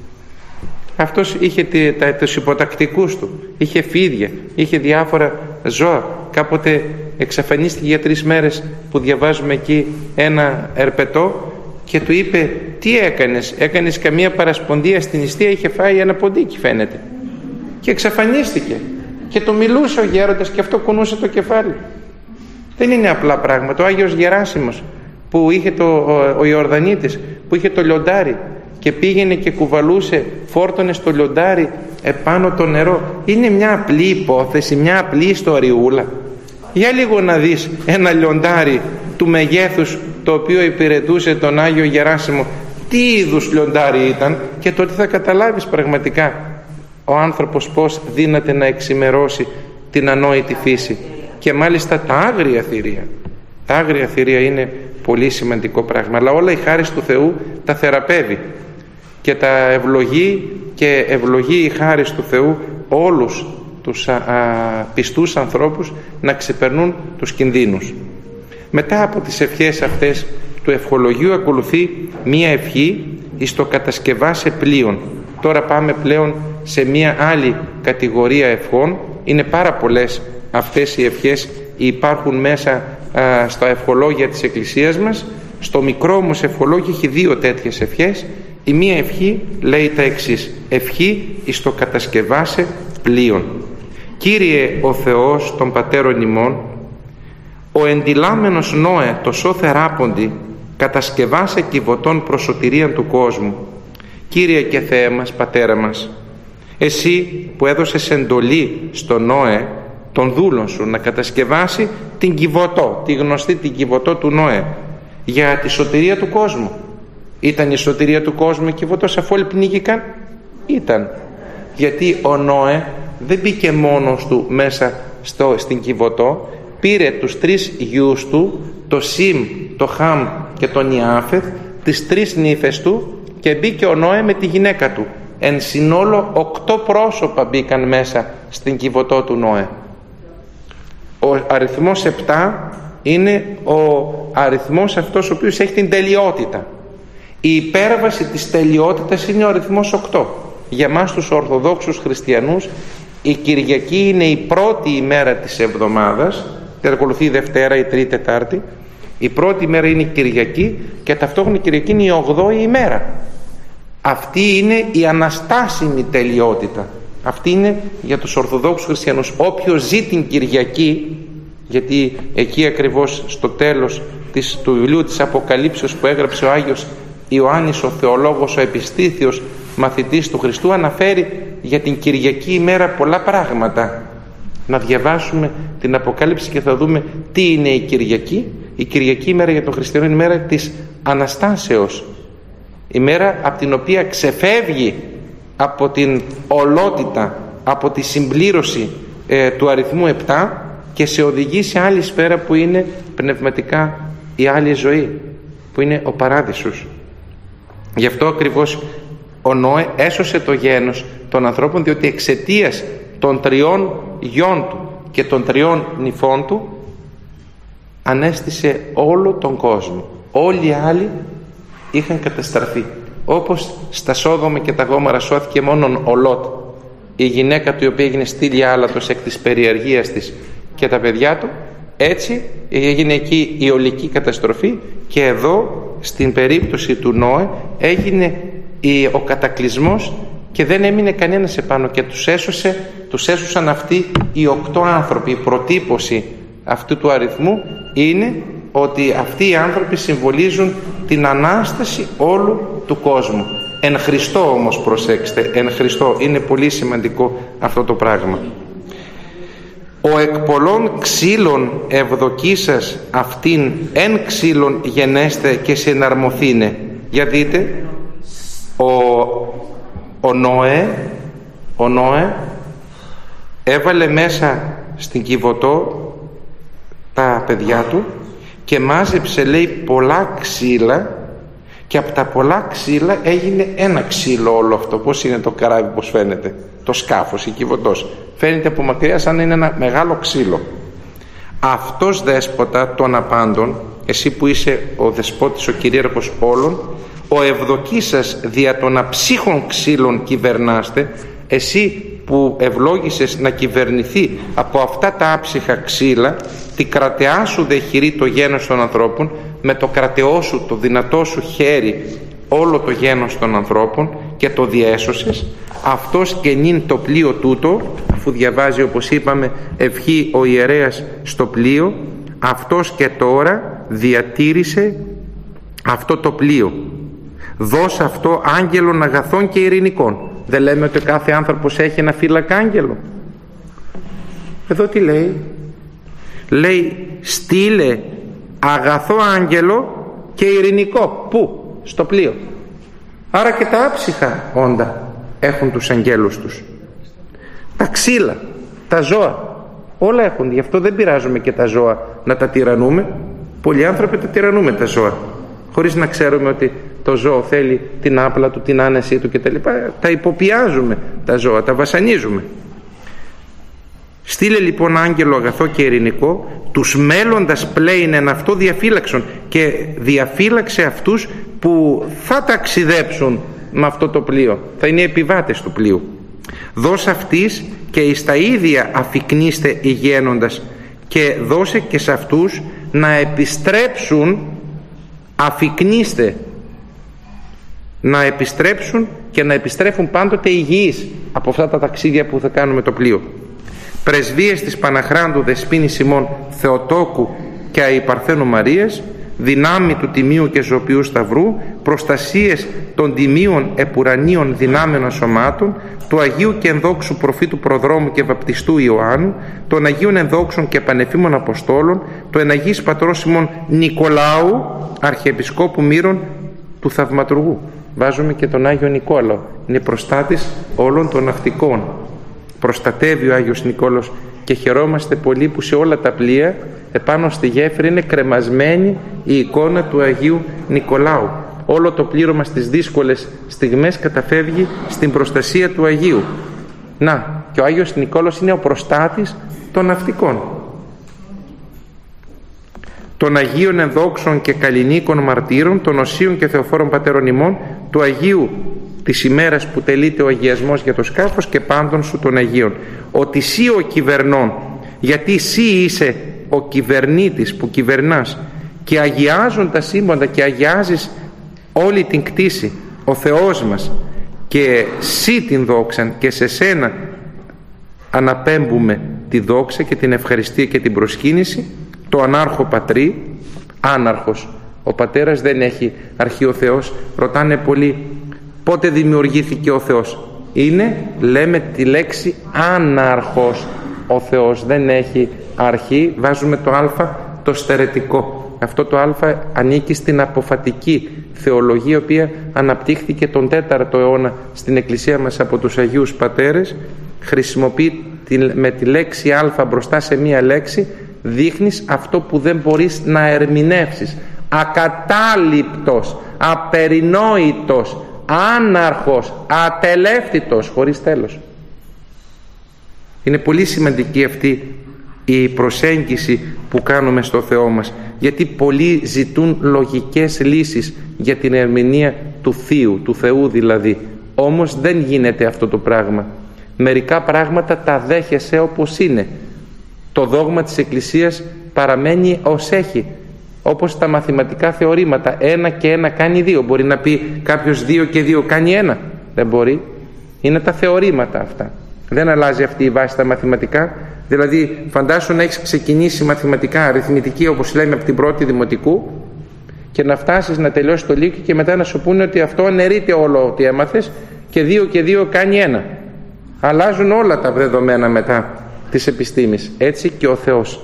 αυτός είχε τους υποτακτικούς του, είχε φίδια, είχε διάφορα ζώα. Κάποτε εξαφανίστηκε για τρεις μέρες, που διαβάζουμε εκεί ένα ερπετό, και του είπε: τι έκανες? Έκανες καμία παρασπονδία στην νηστεία? Είχε φάει ένα ποντίκι, φαίνεται, και εξαφανίστηκε. Και του μιλούσε ο γέροντας και αυτό κουνούσε το κεφάλι. Δεν είναι απλά πράγματα. Ο Άγιος Γεράσιμος, που είχε το, ο, ο Ιορδανίτης, που είχε το λιοντάρι και πήγαινε και κουβαλούσε, φόρτωνε στο λιοντάρι επάνω το νερό. Είναι μια απλή υπόθεση, μια απλή ιστοριούλα. Για λίγο να δεις ένα λιοντάρι του μεγέθους το οποίο υπηρετούσε τον Άγιο Γεράσιμο, τι είδους λιοντάρι ήταν, και τότε θα καταλάβεις πραγματικά ο άνθρωπος πως δύναται να εξημερώσει την ανόητη φύση. Και μάλιστα τα άγρια θηρία, τα άγρια θηρία είναι πολύ σημαντικό πράγμα, αλλά όλα η χάρις του Θεού τα θεραπεύει και τα ευλογεί, και ευλογεί η χάρις του Θεού όλους τους α, α, πιστούς ανθρώπους να ξεπερνούν τους κινδύνους. Μετά από τις ευχές αυτές του ευχολογίου ακολουθεί μία ευχή εις το κατασκευάσε πλοίον. Τώρα πάμε πλέον σε μία άλλη κατηγορία ευχών. Είναι πάρα πολλές αυτές οι ευχές, υπάρχουν μέσα α, στα ευχολόγια της Εκκλησίας μας. Στο μικρό όμως ευχολόγιο έχει δύο τέτοιες ευχές. Η μία ευχή λέει τα εξής: ευχή εις το κατασκευάσε πλοίον. Κύριε ο Θεός των πατέρων ημών, ο εντυλάμενος Νόε το σώ θεράποντι κατασκευάσε κυβωτών προς σωτηρίαν του κόσμου. Κύριε και Θεέ μας, Πατέρα μας, εσύ που έδωσες εντολή στον Νόε, τον δούλον σου, να κατασκευάσει την κυβωτό, τη γνωστή την κυβωτό του Νόε, για τη σωτηρία του κόσμου. Ήταν η σωτηρία του κόσμου η κυβωτός, αφού όλοι πνίγηκαν? Ήταν. Γιατί ο Νόε δεν μπήκε μόνος του μέσα στο, στην κυβωτό, πήρε τους τρεις γιους του, το Σιμ, το Χαμ και τον Ιάφεθ, τις τρεις νύφες του, και μπήκε ο Νόε με τη γυναίκα του. Εν συνόλο οκτώ πρόσωπα μπήκαν μέσα στην κυβωτό του Νόε. Ο αριθμός επτά είναι ο αριθμός αυτός ο οποίος έχει την τελειότητα. Η υπέρβαση της τελειότητας είναι ο αριθμός οκτώ. Για μας τους Ορθοδόξους Χριστιανούς η Κυριακή είναι η πρώτη ημέρα της εβδομάδας, και ακολουθεί η Δευτέρα, η Τρίτη, Τετάρτη. Η πρώτη ημέρα είναι η Κυριακή και ταυτόχρονα η Κυριακή είναι η ογδόη ημέρα. Αυτή είναι η αναστάσιμη τελειότητα. Αυτή είναι για τους Ορθοδόξους Χριστιανούς. Όποιος ζει την Κυριακή, γιατί εκεί ακριβώς στο τέλος της, του βιβλίου της Αποκαλύψεως που έγραψε ο Άγιος Ιωάννης ο θεολόγος, ο επιστήθιος μαθητής του Χριστού, αναφέρει για την Κυριακή ημέρα πολλά πράγματα. Να διαβάσουμε την Αποκάλυψη και θα δούμε τι είναι η Κυριακή. Η Κυριακή ημέρα για τον χριστιανό είναι η μέρα της Αναστάσεως, η μέρα από την οποία ξεφεύγει από την ολότητα, από τη συμπλήρωση ε, του αριθμού επτά και σε οδηγεί σε άλλη σφαίρα που είναι πνευματικά η άλλη ζωή, που είναι ο παράδεισος. Γι' αυτό ακριβώς ο Νόε έσωσε το γένος των ανθρώπων, διότι εξαιτίας των τριών γιών του και των τριών νυφών του ανέστησε όλο τον κόσμο. Όλοι οι άλλοι είχαν καταστραφεί. Όπως στα Σόδομα και τα Γόμορα σώθηκε μόνον ο Λότ, η γυναίκα του η οποία έγινε στήλια άλατος εκ της περιεργίας της, και τα παιδιά του, έτσι έγινε εκεί η ολική καταστροφή. Και εδώ στην περίπτωση του Νόε έγινε ο κατακλυσμός και δεν έμεινε κανένας επάνω, και τους έσωσε, τους έσωσαν αυτοί οι οκτώ άνθρωποι. Η προτύπωση αυτού του αριθμού είναι ότι αυτοί οι άνθρωποι συμβολίζουν την Ανάσταση όλου του κόσμου. Εν Χριστώ όμως, προσέξτε, εν Χριστώ, είναι πολύ σημαντικό αυτό το πράγμα. Ο εκ πολλών ξύλων ευδοκίσας αυτήν εν ξύλων γενέστε και συναρμοθήνε. Για δείτε, ο, ο Νόε ο Νόε έβαλε μέσα στην Κιβωτό τα παιδιά του και μάζεψε, λέει, πολλά ξύλα, και από τα πολλά ξύλα έγινε ένα ξύλο όλο αυτό. Πώς είναι το καράβι, πώς φαίνεται, το σκάφος, η κυβωτός, φαίνεται από μακριά σαν είναι ένα μεγάλο ξύλο. Αυτός δέσποτα των απάντων, εσύ που είσαι ο δεσπότης, ο κυρίαρχος όλων, ο ευδοκίσας δια των αψύχων ξύλων κυβερνάστε, εσύ που ευλόγησες να κυβερνηθεί από αυτά τα άψυχα ξύλα, τη κρατεά σου δε χειρή το γένος των ανθρώπων, με το κρατεό σου, το δυνατό σου χέρι, όλο το γένος των ανθρώπων, και το διέσωσες. Αυτός και νυν το πλοίο τούτο, αφού διαβάζει, όπως είπαμε, ευχή ο ιερέας στο πλοίο, αυτός και τώρα διατήρησε αυτό το πλοίο. Δώσε αυτό άγγελων αγαθών και ειρηνικών. Δεν λέμε ότι κάθε άνθρωπος έχει ένα φύλακα άγγελο? Εδώ τι λέει? Λέει στείλε αγαθό άγγελο και ειρηνικό. Πού? Στο πλοίο. Άρα και τα άψυχα όντα έχουν τους αγγέλους τους. Τα ξύλα, τα ζώα, όλα έχουν. Γι' αυτό δεν πειράζουμε και τα ζώα να τα τυραννούμε. Πολλοί άνθρωποι τα τυραννούμε τα ζώα, χωρίς να ξέρουμε ότι το ζώο θέλει την άπλα του, την άνεσή του κτλ. Τα υποπιάζουμε τα ζώα, τα βασανίζουμε. Στείλε λοιπόν άγγελο αγαθό και ειρηνικό, τους μέλλοντας πλέιν εν αυτό διαφύλαξον, και διαφύλαξε αυτούς που θα ταξιδέψουν με αυτό το πλοίο, θα είναι οι επιβάτες του πλοίου. Δώσε αυτής και εις τα ίδια αφικνίστε ηγαίνοντας, και δώσε και σε αυτούς να επιστρέψουν, αφικνίστε, να επιστρέψουν και να επιστρέφουν πάντοτε υγιείς από αυτά τα ταξίδια που θα κάνουμε το πλοίο. Πρεσβείες της Παναχράντου Δεσποίνης ημών Θεοτόκου και Αϊπαρθένου Μαρίας, δυνάμει του Τιμίου και Ζωπιού Σταυρού, προστασίες των τιμίων επουρανίων δυνάμεων σωμάτων, του Αγίου και ενδόξου προφήτου Προδρόμου και Βαπτιστού Ιωάννου, των Αγίων ενδόξων και πανεφήμων Αποστόλων, του εναγής πατρός ημών Νικολάου, Αρχιεπισκόπου Μύρων του Θαυματουργού. Βάζουμε και τον Άγιο Νικόλαο, είναι προστάτης όλων των ναυτικών. Προστατεύει ο Άγιος Νικόλαος, και χαιρόμαστε πολύ που σε όλα τα πλοία επάνω στη γέφυρα είναι κρεμασμένη η εικόνα του Αγίου Νικολάου. Όλο το πλήρωμα στις δύσκολες στιγμές καταφεύγει στην προστασία του Αγίου. Να, και ο Άγιος Νικόλαος είναι ο προστάτης των ναυτικών. Των Αγίων ενδόξων και καλλινίκων μαρτύρων, των Οσίων και Θεοφόρων Πατέρων ημών, του Αγίου της ημέρας που τελείται ο αγιασμός για το σκάφος, και πάντων σου των Αγίων. Ότι σύ ο κυβερνών, γιατί σύ είσαι ο κυβερνήτης που κυβερνάς και αγιάζουν τα σύμπαντα και αγιάζεις όλη την κτήση, ο Θεός μας, και σύ την δόξαν, και σε σένα αναπέμπουμε τη δόξα και την ευχαριστία και την προσκύνηση, το ανάρχο πατρί, άναρχος. Ο πατέρας δεν έχει αρχή ο Θεός. Ρωτάνε πολλοί πότε δημιουργήθηκε ο Θεός. Είναι, λέμε τη λέξη άναρχος. Ο Θεός δεν έχει αρχή, βάζουμε το α το στερετικό. Αυτό το α ανήκει στην αποφατική θεολογία, η οποία αναπτύχθηκε τον τέταρτο αιώνα στην Εκκλησία μας από τους Αγίους Πατέρες. Χρησιμοποιεί με τη λέξη α μπροστά σε μία λέξη, δείχνεις αυτό που δεν μπορείς να ερμηνεύσεις. Ακατάληπτος, απερινόητος, άναρχος, ατελεύτητος, χωρίς τέλος. Είναι πολύ σημαντική αυτή η προσέγγιση που κάνουμε στο Θεό μας, γιατί πολλοί ζητούν λογικές λύσεις για την ερμηνεία του Θείου, του Θεού δηλαδή. Όμως δεν γίνεται αυτό το πράγμα. Μερικά πράγματα τα δέχεσαι όπως είναι. Το δόγμα της Εκκλησίας παραμένει ως έχει, όπως τα μαθηματικά θεωρήματα. Ένα και ένα κάνει δύο. Μπορεί να πει κάποιος δύο και δύο κάνει ένα? Δεν μπορεί. Είναι τα θεωρήματα αυτά. Δεν αλλάζει αυτή η βάση στα μαθηματικά. Δηλαδή φαντάσου να έχεις ξεκινήσει μαθηματικά, αριθμητική, όπως λέμε, από την πρώτη δημοτικού, και να φτάσεις να τελειώσεις το Λύκειο και μετά να σου πούνε ότι αυτό αναιρείται όλο ότι έμαθες και δύο και δύο κάνει ένα. Αλλάζουν όλα τα δεδομένα μετά της επιστήμης. Έτσι και ο Θεός.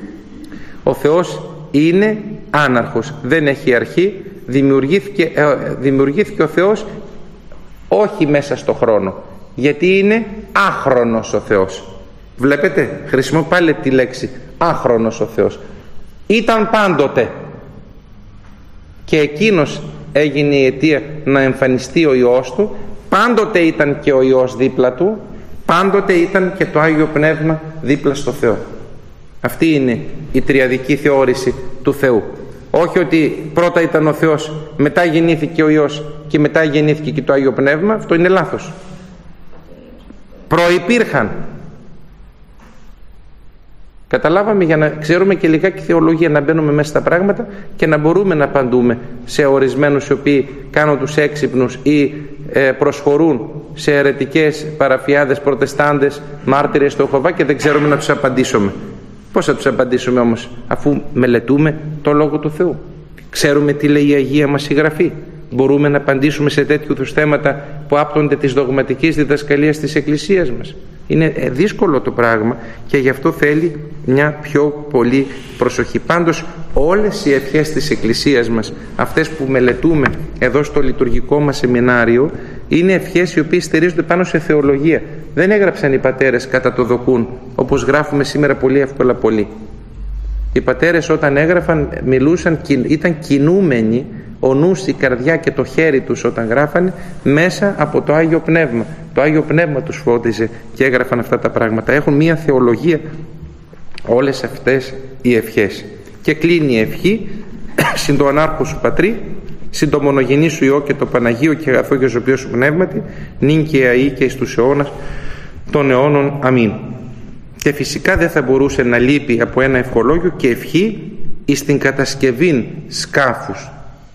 Ο Θεός είναι άναρχος, δεν έχει αρχή. Δημιουργήθηκε, ε, δημιουργήθηκε ο Θεός όχι μέσα στο χρόνο, γιατί είναι άχρονος ο Θεός. Βλέπετε, χρησιμοποιώ πάλι τη λέξη άχρονος ο Θεός. Ήταν πάντοτε. Και εκείνος έγινε η αιτία να εμφανιστεί ο Υιός του. Πάντοτε ήταν και ο Υιός δίπλα του. Πάντοτε ήταν και το Άγιο Πνεύμα δίπλα στο Θεό. Αυτή είναι η τριαδική θεώρηση του Θεού. Όχι ότι πρώτα ήταν ο Θεός, μετά γεννήθηκε ο Υιός και μετά γεννήθηκε και το Άγιο Πνεύμα. Αυτό είναι λάθος. Προϋπήρχαν. Καταλάβαμε, για να ξέρουμε και λιγάκι θεολογία, να μπαίνουμε μέσα στα πράγματα και να μπορούμε να απαντούμε σε ορισμένους οι οποίοι κάνουν τους έξυπνους ή ε, προσχωρούν σε αιρετικές παραφιάδες, προτεστάντες, μάρτυρες του Ιεχωβά και δεν ξέρουμε να τους απαντήσουμε. Πώς θα τους απαντήσουμε όμως, αφού μελετούμε το Λόγο του Θεού? Ξέρουμε τι λέει η Αγία μας η Γραφή. Μπορούμε να απαντήσουμε σε τέτοιου είδους θέματα που άπτονται της δογματικής διδασκαλίας της Εκκλησίας μας? Είναι δύσκολο το πράγμα και γι' αυτό θέλει μια πιο πολύ προσοχή. Πάντως όλες οι ευχές της Εκκλησίας μας, αυτές που μελετούμε εδώ στο λειτουργικό μας σεμινάριο, είναι ευχές οι οποίες στηρίζονται πάνω σε θεολογία. Δεν έγραψαν οι πατέρες κατά το δοκούν, όπως γράφουμε σήμερα πολύ εύκολα πολλοί. Οι πατέρες όταν έγραφαν μιλούσαν, ήταν κινούμενοι, ο νους, η καρδιά και το χέρι τους όταν γράφανε, μέσα από το Άγιο Πνεύμα. Το Άγιο Πνεύμα τους φώτιζε και έγραφαν αυτά τα πράγματα. Έχουν μία θεολογία όλες αυτές οι ευχές. Και κλείνει η ευχή: συν το ανάρχο σου Πατρί, συν το μονογενή σου Υιό και το Παναγίο και αγαθό και ζωοποιό σου Πνεύματι, νυν και αεί και εις τους αιώνας των αιώνων. Αμήν. Και φυσικά δεν θα μπορούσε να λείπει από ένα ευχολόγιο και ευχή εις την κατασκευήν σκάφους.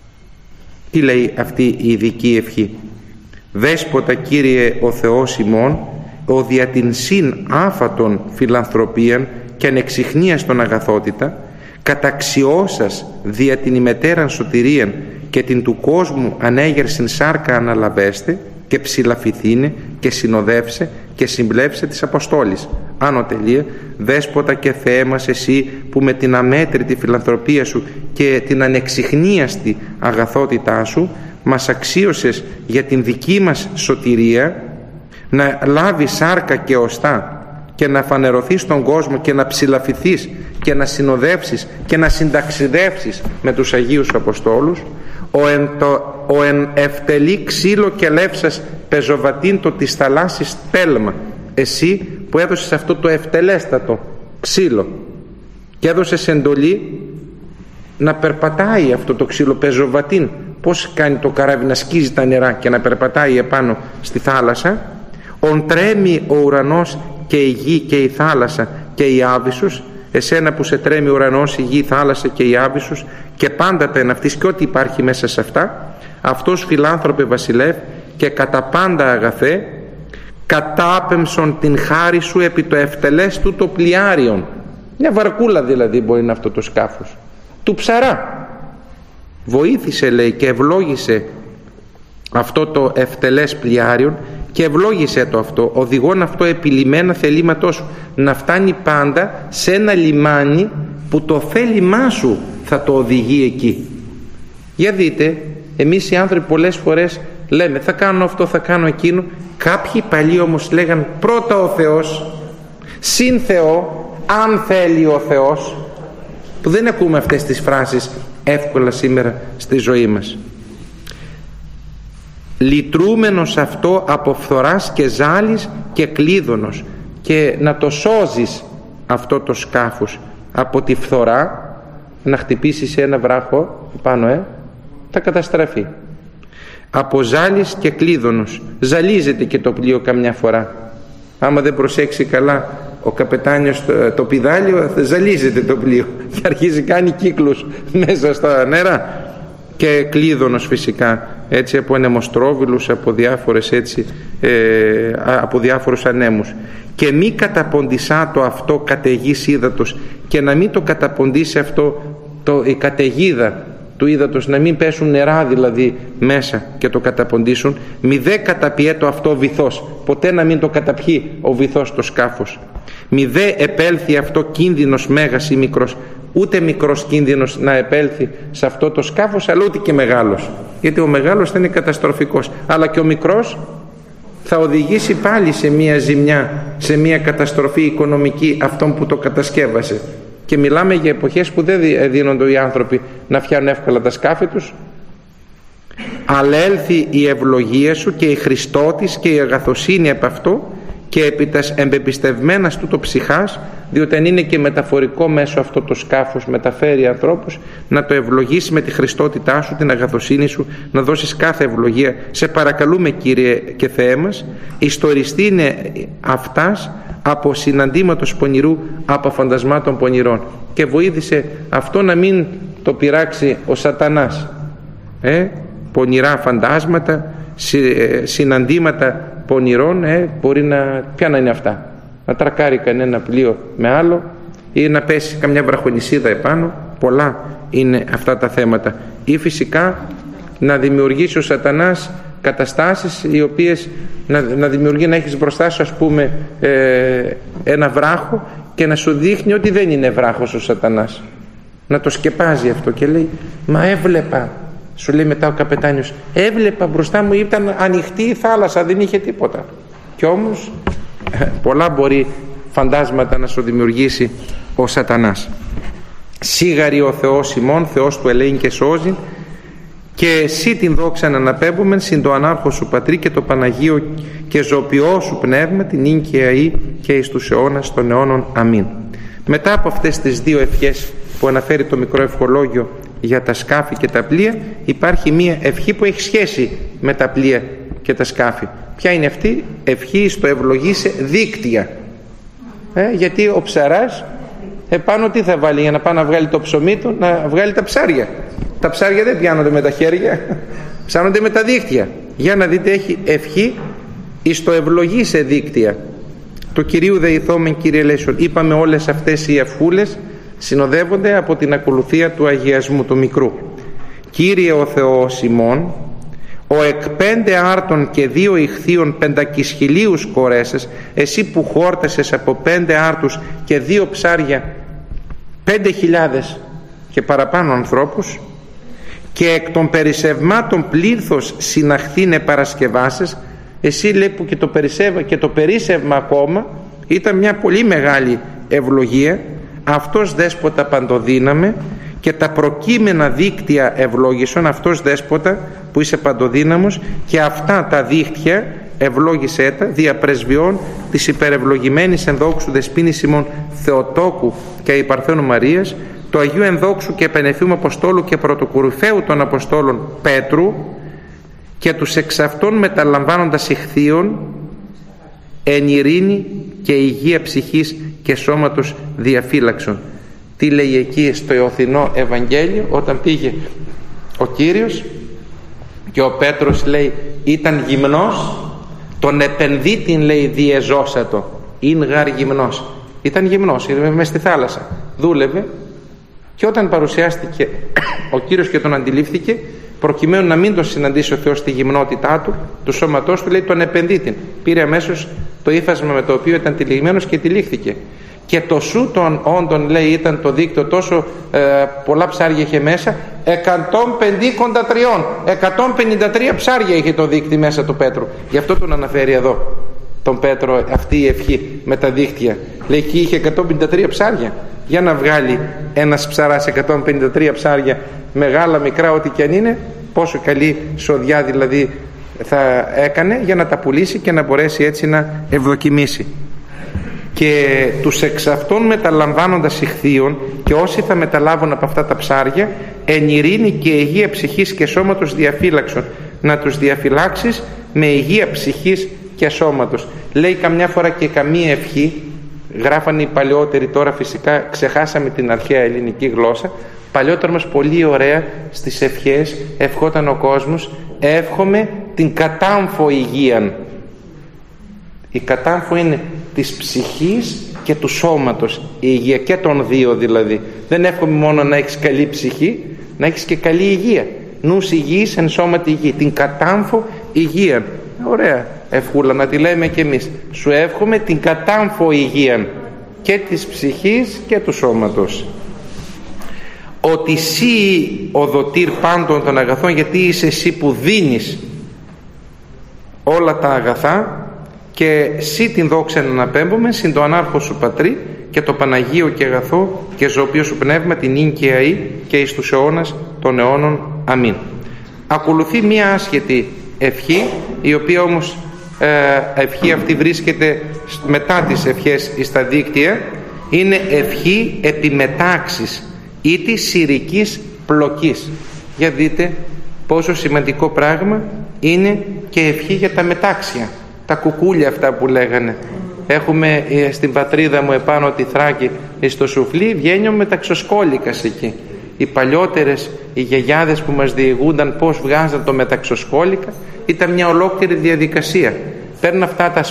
Τι λέει αυτή η ειδική ευχή? Δέσποτα Κύριε ο Θεός ημών, ο δια την συν άφατον φιλανθρωπίαν και ανεξιχνίας των αγαθότητα, καταξιώσας δια την ημετέραν σωτηρίαν και την του κόσμου ανέγερσιν σάρκα αναλαβέστε και ψηλαφηθήνε και συνοδεύσε και συμπλέψε της Αποστόλης. Άνω τελεία. Δέσποτα και Θεέ μας, εσύ που με την αμέτρητη φιλανθρωπία σου και την ανεξιχνίαστη αγαθότητά σου μας αξίωσες για την δική μας σωτηρία να λάβεις σάρκα και οστά και να φανερωθείς στον κόσμο και να ψηλαφηθείς και να συνοδεύσεις και να συνταξιδεύσεις με τους Αγίους Αποστόλους, ο εν, το, ο εν ευτελή ξύλο και λεύσας πεζοβατήν το της θαλάσσης τέλμα, εσύ που έδωσες αυτό το ευτελέστατο ξύλο και έδωσες εντολή να περπατάει αυτό το ξύλο πεζοβατήν. Πώς κάνει το καράβι να σκίζει τα νερά και να περπατάει επάνω στη θάλασσα? Ον τρέμει ο ουρανός και η γη και η θάλασσα και η άβυσσος, εσένα που σε τρέμει ο ουρανός, η γη, η θάλασσα και η άβυσσος και πάντα τα εναυτής και ό,τι υπάρχει μέσα σε αυτά, αυτός φιλάνθρωπε βασιλεύ και κατά πάντα αγαθέ, κατάπεμψον την χάρη σου επί το ευτελές του το πλοιάριον. Μια βαρκούλα δηλαδή μπορεί να είναι αυτό το σκάφος του ψαρά. Βοήθησε, λέει, και ευλόγησε αυτό το ευτελές πλοιάριον και ευλόγησε το αυτό, οδηγών αυτό επιλυμμένα θελήματός σου, να φτάνει πάντα σε ένα λιμάνι που το θέλημά σου θα το οδηγεί εκεί. Για δείτε, εμείς οι άνθρωποι πολλές φορές λέμε θα κάνω αυτό, θα κάνω εκείνο. Κάποιοι παλιοί όμως λέγαν πρώτα ο Θεός, συν Θεό, αν θέλει ο Θεός, που δεν ακούμε αυτές τις φράσεις εύκολα σήμερα στη ζωή μας. Λυτρούμενος αυτό από φθοράς και ζάλης και κλείδωνος, και να το σώζεις αυτό το σκάφος από τη φθορά, να χτυπήσει σε ένα βράχο πάνω, ε, θα καταστραφεί. Από ζάλης και κλείδωνος, ζαλίζεται και το πλοίο καμιά φορά. Άμα δεν προσέξει καλά ο καπετάνιος το, το πηδάλιο, ζαλίζεται το πλοίο και αρχίζει κάνει κύκλους μέσα στα νερά. Και κλείδωνος φυσικά, έτσι, από ανεμοστρόβιλους, από διάφορες έτσι, ε, από διάφορους ανέμους. Και μη καταποντισά το αυτό καταιγής ύδατος, και να μην το καταποντήσει αυτό το, η καταιγίδα του ύδατος, να μην πέσουν νερά δηλαδή μέσα και το καταποντήσουν. Μη δε καταπιέτο αυτό βυθός, ποτέ να μην το καταπιεί ο βυθός το σκάφος. Μη δε επέλθει αυτό κίνδυνος μέγας ή μικρός, ούτε μικρός κίνδυνος να επέλθει σε αυτό το σκάφος, αλλά ούτε και μεγάλος, γιατί ο μεγάλος θα είναι καταστροφικός, αλλά και ο μικρός θα οδηγήσει πάλι σε μία ζημιά, σε μία καταστροφή οικονομική αυτόν που το κατασκεύασε. Και μιλάμε για εποχές που δεν δίνονται οι άνθρωποι να φτιάνουν εύκολα τα σκάφη τους. Αλλά έλθει η ευλογία σου και η Χριστότης και η αγαθοσύνη επ' αυτό και επί τας εμπεπιστευμένας τούτο ψυχάς, διότι αν είναι και μεταφορικό μέσο αυτό το σκάφος, μεταφέρει ανθρώπους, να το ευλογήσει με τη Χριστότητά σου, την αγαθοσύνη σου, να δώσεις κάθε ευλογία. Σε παρακαλούμε, Κύριε και Θεέ μας, ιστοριστή είναι αυτάς από συναντήματος πονηρού, από φαντασμάτων πονηρών, και βοήθησε αυτό να μην το πειράξει ο σατανάς. Ε, πονηρά φαντάσματα, συναντήματα πονηρών, ε, μπορεί να, ποια να είναι αυτά, να τρακάρει κανένα πλοίο με άλλο ή να πέσει καμιά βραχονισίδα επάνω. Πολλά είναι αυτά τα θέματα. Ή φυσικά να δημιουργήσει ο σατανάς καταστάσεις οι οποίες να, να δημιουργεί, να έχεις μπροστά σου, ας πούμε, ε, ένα βράχο και να σου δείχνει ότι δεν είναι βράχος ο σατανάς, να το σκεπάζει αυτό και λέει, μα έβλεπα, σου λέει μετά ο καπετάνιος, έβλεπα μπροστά μου, ήταν ανοιχτή η θάλασσα, δεν είχε τίποτα. Κι όμως πολλά μπορεί φαντάσματα να σου δημιουργήσει ο σατανάς. Σίγαρη ο Θεός ημών, Θεός του ελέην και σώζει, και εσύ την δόξα να αναπέμπομεν συν το ανάρχο σου Πατρί και το Παναγίο και ζωοποιό σου Πνεύμα, την ίν και αή και εις τους αιώνας των αιώνων. Αμήν. Μετά από αυτές τις δύο ευχές που αναφέρει το μικρό ευχολόγιο για τα σκάφη και τα πλοία, υπάρχει μία ευχή που έχει σχέση με τα πλοία και τα σκάφη. Ποια είναι αυτή? Ευχή στο ευλογήσε δίκτυα. Ε, γιατί ο ψαράς επάνω τι θα βάλει για να πάει να βγάλει το ψωμί του? Να βγάλει τα ψάρια. Τα ψάρια δεν πιάνονται με τα χέρια, ψάνονται με τα δίκτυα. Για να δείτε, έχει ευχή εις το ευλογήσε δίκτυα. Το Κυρίου δεηθόμεν Κύριε ελέησον. Είπαμε, όλες αυτές οι ευχούλες συνοδεύονται από την ακολουθία του αγιασμού του μικρού. Κύριε ο Θεός ημών, ο εκ πέντε άρτων και δύο ηχθείων πεντακισχυλίους κορέσες, εσύ που χόρτασες από πέντε άρτους και δύο ψάρια πέντε χιλιάδες και παραπάνω ανθρώπους, και εκ των περισσευμάτων πλήθος συναχθήνε παρασκευάσες, εσύ λέει που και το, περισσεύμα, και το περίσευμα ακόμα ήταν μια πολύ μεγάλη ευλογία. Αυτός δέσποτα παντοδύναμε και τα προκείμενα δίκτυα ευλόγησον, αυτός δέσποτα που είσαι παντοδύναμος, και αυτά τα δίκτυα ευλόγησέ τα δια πρεσβειών της υπερευλογημένης ενδόξου δεσποίνης ημών Θεοτόκου και Υπαρθένου Μαρίας, του Αγίου Ενδόξου και Επενεφήμου Αποστόλου και Πρωτοκουρυφαίου των Αποστόλων Πέτρου, και τους εξ αυτών μεταλαμβάνοντας ηχθείων εν ειρήνη και υγεία ψυχής και σώματος διαφύλαξον. Τι λέει εκεί στο Ιωθινό Ευαγγέλιο, όταν πήγε ο Κύριος και ο Πέτρος λέει ήταν γυμνός, τον επενδύτην λέει διεζώσατο, ειν γάρ γυμνός. Ήταν γυμνός, ήταν μες στη θάλασσα, δούλευε, και όταν παρουσιάστηκε ο Κύριος και τον αντιλήφθηκε, προκειμένου να μην τον συναντήσει ο Θεός στη γυμνότητά του, του σώματός του, λέει τον επενδύτην. Πήρε αμέσως το ύφασμα με το οποίο ήταν τυλιγμένος και τυλίχθηκε. Και το σου των όντων, λέει, ήταν το δίκτυο, τόσο ε, πολλά ψάρια είχε μέσα, εκατόν πενήντα τρία. εκατόν πενήντα τρία ψάρια είχε το δίκτυο μέσα του Πέτρου. Γι' αυτό τον αναφέρει εδώ τον Πέτρο αυτή η ευχή με τα δίκτυα. Λέει εκεί είχε εκατόν πενήντα τρία ψάρια. Για να βγάλει ένας ψαράς εκατόν πενήντα τρία ψάρια, μεγάλα, μικρά, ό,τι και αν είναι, πόσο καλή σοδιά δηλαδή θα έκανε για να τα πουλήσει και να μπορέσει έτσι να ευδοκιμήσει. Και τους εξ αυτών μεταλαμβάνοντας ηχθείων, και όσοι θα μεταλάβουν από αυτά τα ψάρια, εν ειρήνη και υγεία ψυχής και σώματος διαφύλαξον, να τους διαφυλάξεις με υγεία ψυχής και σώματος. Λέει καμιά φορά και καμία ευχή, γράφανε οι παλαιότεροι, τώρα φυσικά ξεχάσαμε την αρχαία ελληνική γλώσσα. Παλιότερα όμως πολύ ωραία στις ευχές ευχόταν ο κόσμος, εύχομαι την κατάμφο υγείαν. Η κατάμφο είναι της ψυχής και του σώματος, η υγεία και των δύο δηλαδή. Δεν εύχομαι μόνο να έχεις καλή ψυχή, να έχεις και καλή υγεία. Νους υγιής εν σώματι υγιή, την κατάμφο υγείαν. Ωραία ευχούλα, να τη λέμε κι εμείς. Σου εύχομαι την κατάμφο υγείαν και της ψυχής και του σώματος. Ότι εσύ ο δοτήρ πάντων των αγαθών, γιατί είσαι εσύ που δίνεις όλα τα αγαθά, και εσύ την δόξα να αναπέμπουμε συν το ανάρχο σου Πατρί και το Παναγίο και αγαθό και ζωοποιό σου πνεύμα την ίν και αή και εις τους αιώνας των αιώνων. Αμήν. Ακολουθεί μία άσχετη ευχή, η οποία όμως ε, ευχή αυτή βρίσκεται μετά τις ευχές στα δίκτυα. Είναι ευχή επιμετάξης ή της συρικής πλοκής. Για δείτε πόσο σημαντικό πράγμα είναι και ευχή για τα μετάξια, τα κουκούλια αυτά που λέγανε. Έχουμε στην πατρίδα μου επάνω τη Θράκη, στο Σουφλί, βγαίνει ο μεταξοσκόλικας εκεί. Οι παλιότερες, οι γιαγιάδες που μας διηγούνταν πώς βγάζαν το μεταξοσκόλικα, ήταν μια ολόκληρη διαδικασία. Παίρνουν αυτά τα,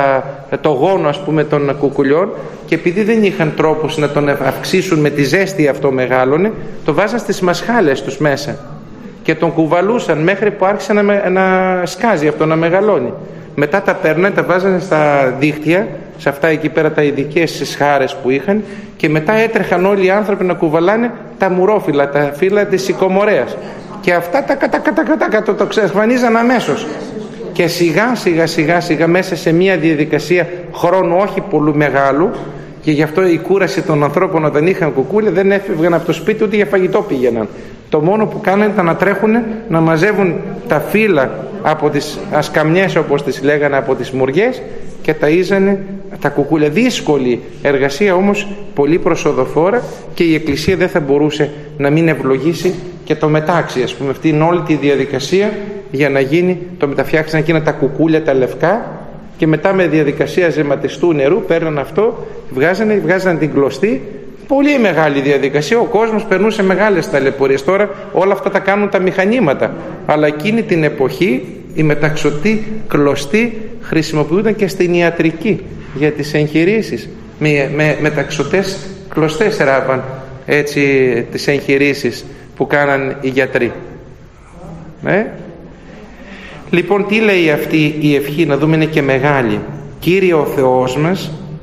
τα, το γόνο, ας πούμε, των κουκουλιών, και επειδή δεν είχαν τρόπους να τον αυξήσουν με τη ζέστη, αυτό μεγάλωνε, το βάζαν στις μασχάλες τους μέσα και τον κουβαλούσαν μέχρι που άρχισε να, να σκάζει αυτό, να μεγαλώνει. Μετά τα παίρνανε, τα βάζανε στα δίχτυα, σε αυτά εκεί πέρα τα ειδικές σχάρες που είχαν, και μετά έτρεχαν όλοι οι άνθρωποι να κουβαλάνε τα μουρόφυλλα, τα φύλλα της σικομορέας, και αυτά τα κατα, κατα, κατα, κατα, το ξεσφανίζαν αμέσως. Και σιγά σιγά σιγά σιγά μέσα σε μια διαδικασία χρόνου όχι πολύ μεγάλου, και γι' αυτό η κούραση των ανθρώπων όταν είχαν κουκούλια δεν έφευγαν από το σπίτι, ούτε για φαγητό πήγαιναν. Το μόνο που κάνανε ήταν να τρέχουν να μαζεύουν τα φύλλα από τις ασκαμιές, όπως τις λέγανε, από τις μουριές, και ταΐζανε τα κουκούλια. Δύσκολη εργασία, όμως πολύ προσοδοφόρα, και η Εκκλησία δεν θα μπορούσε να μην ευλογήσει και το μετάξι, ας πούμε, αυτή είναι όλη τη διαδικασία για να γίνει το μεταφτιάξαν εκείνα τα κουκούλια τα λευκά, και μετά με διαδικασία ζεματιστού νερού παίρναν αυτό, βγάζανε, βγάζανε την κλωστή. Πολύ μεγάλη διαδικασία, ο κόσμος περνούσε μεγάλες ταλαιπωρίες. Τώρα όλα αυτά τα κάνουν τα μηχανήματα, αλλά εκείνη την εποχή η μεταξωτή κλωστή χρησιμοποιούνταν και στην ιατρική για τις εγχειρήσεις. Με, με μεταξωτές κλωστές ράβαν έτσι τις εγχειρήσεις που κάναν οι γιατροί. Ε? Λοιπόν, τι λέει αυτή η ευχή, να δούμε, είναι και μεγάλη. Κύριε ο Θεός μας,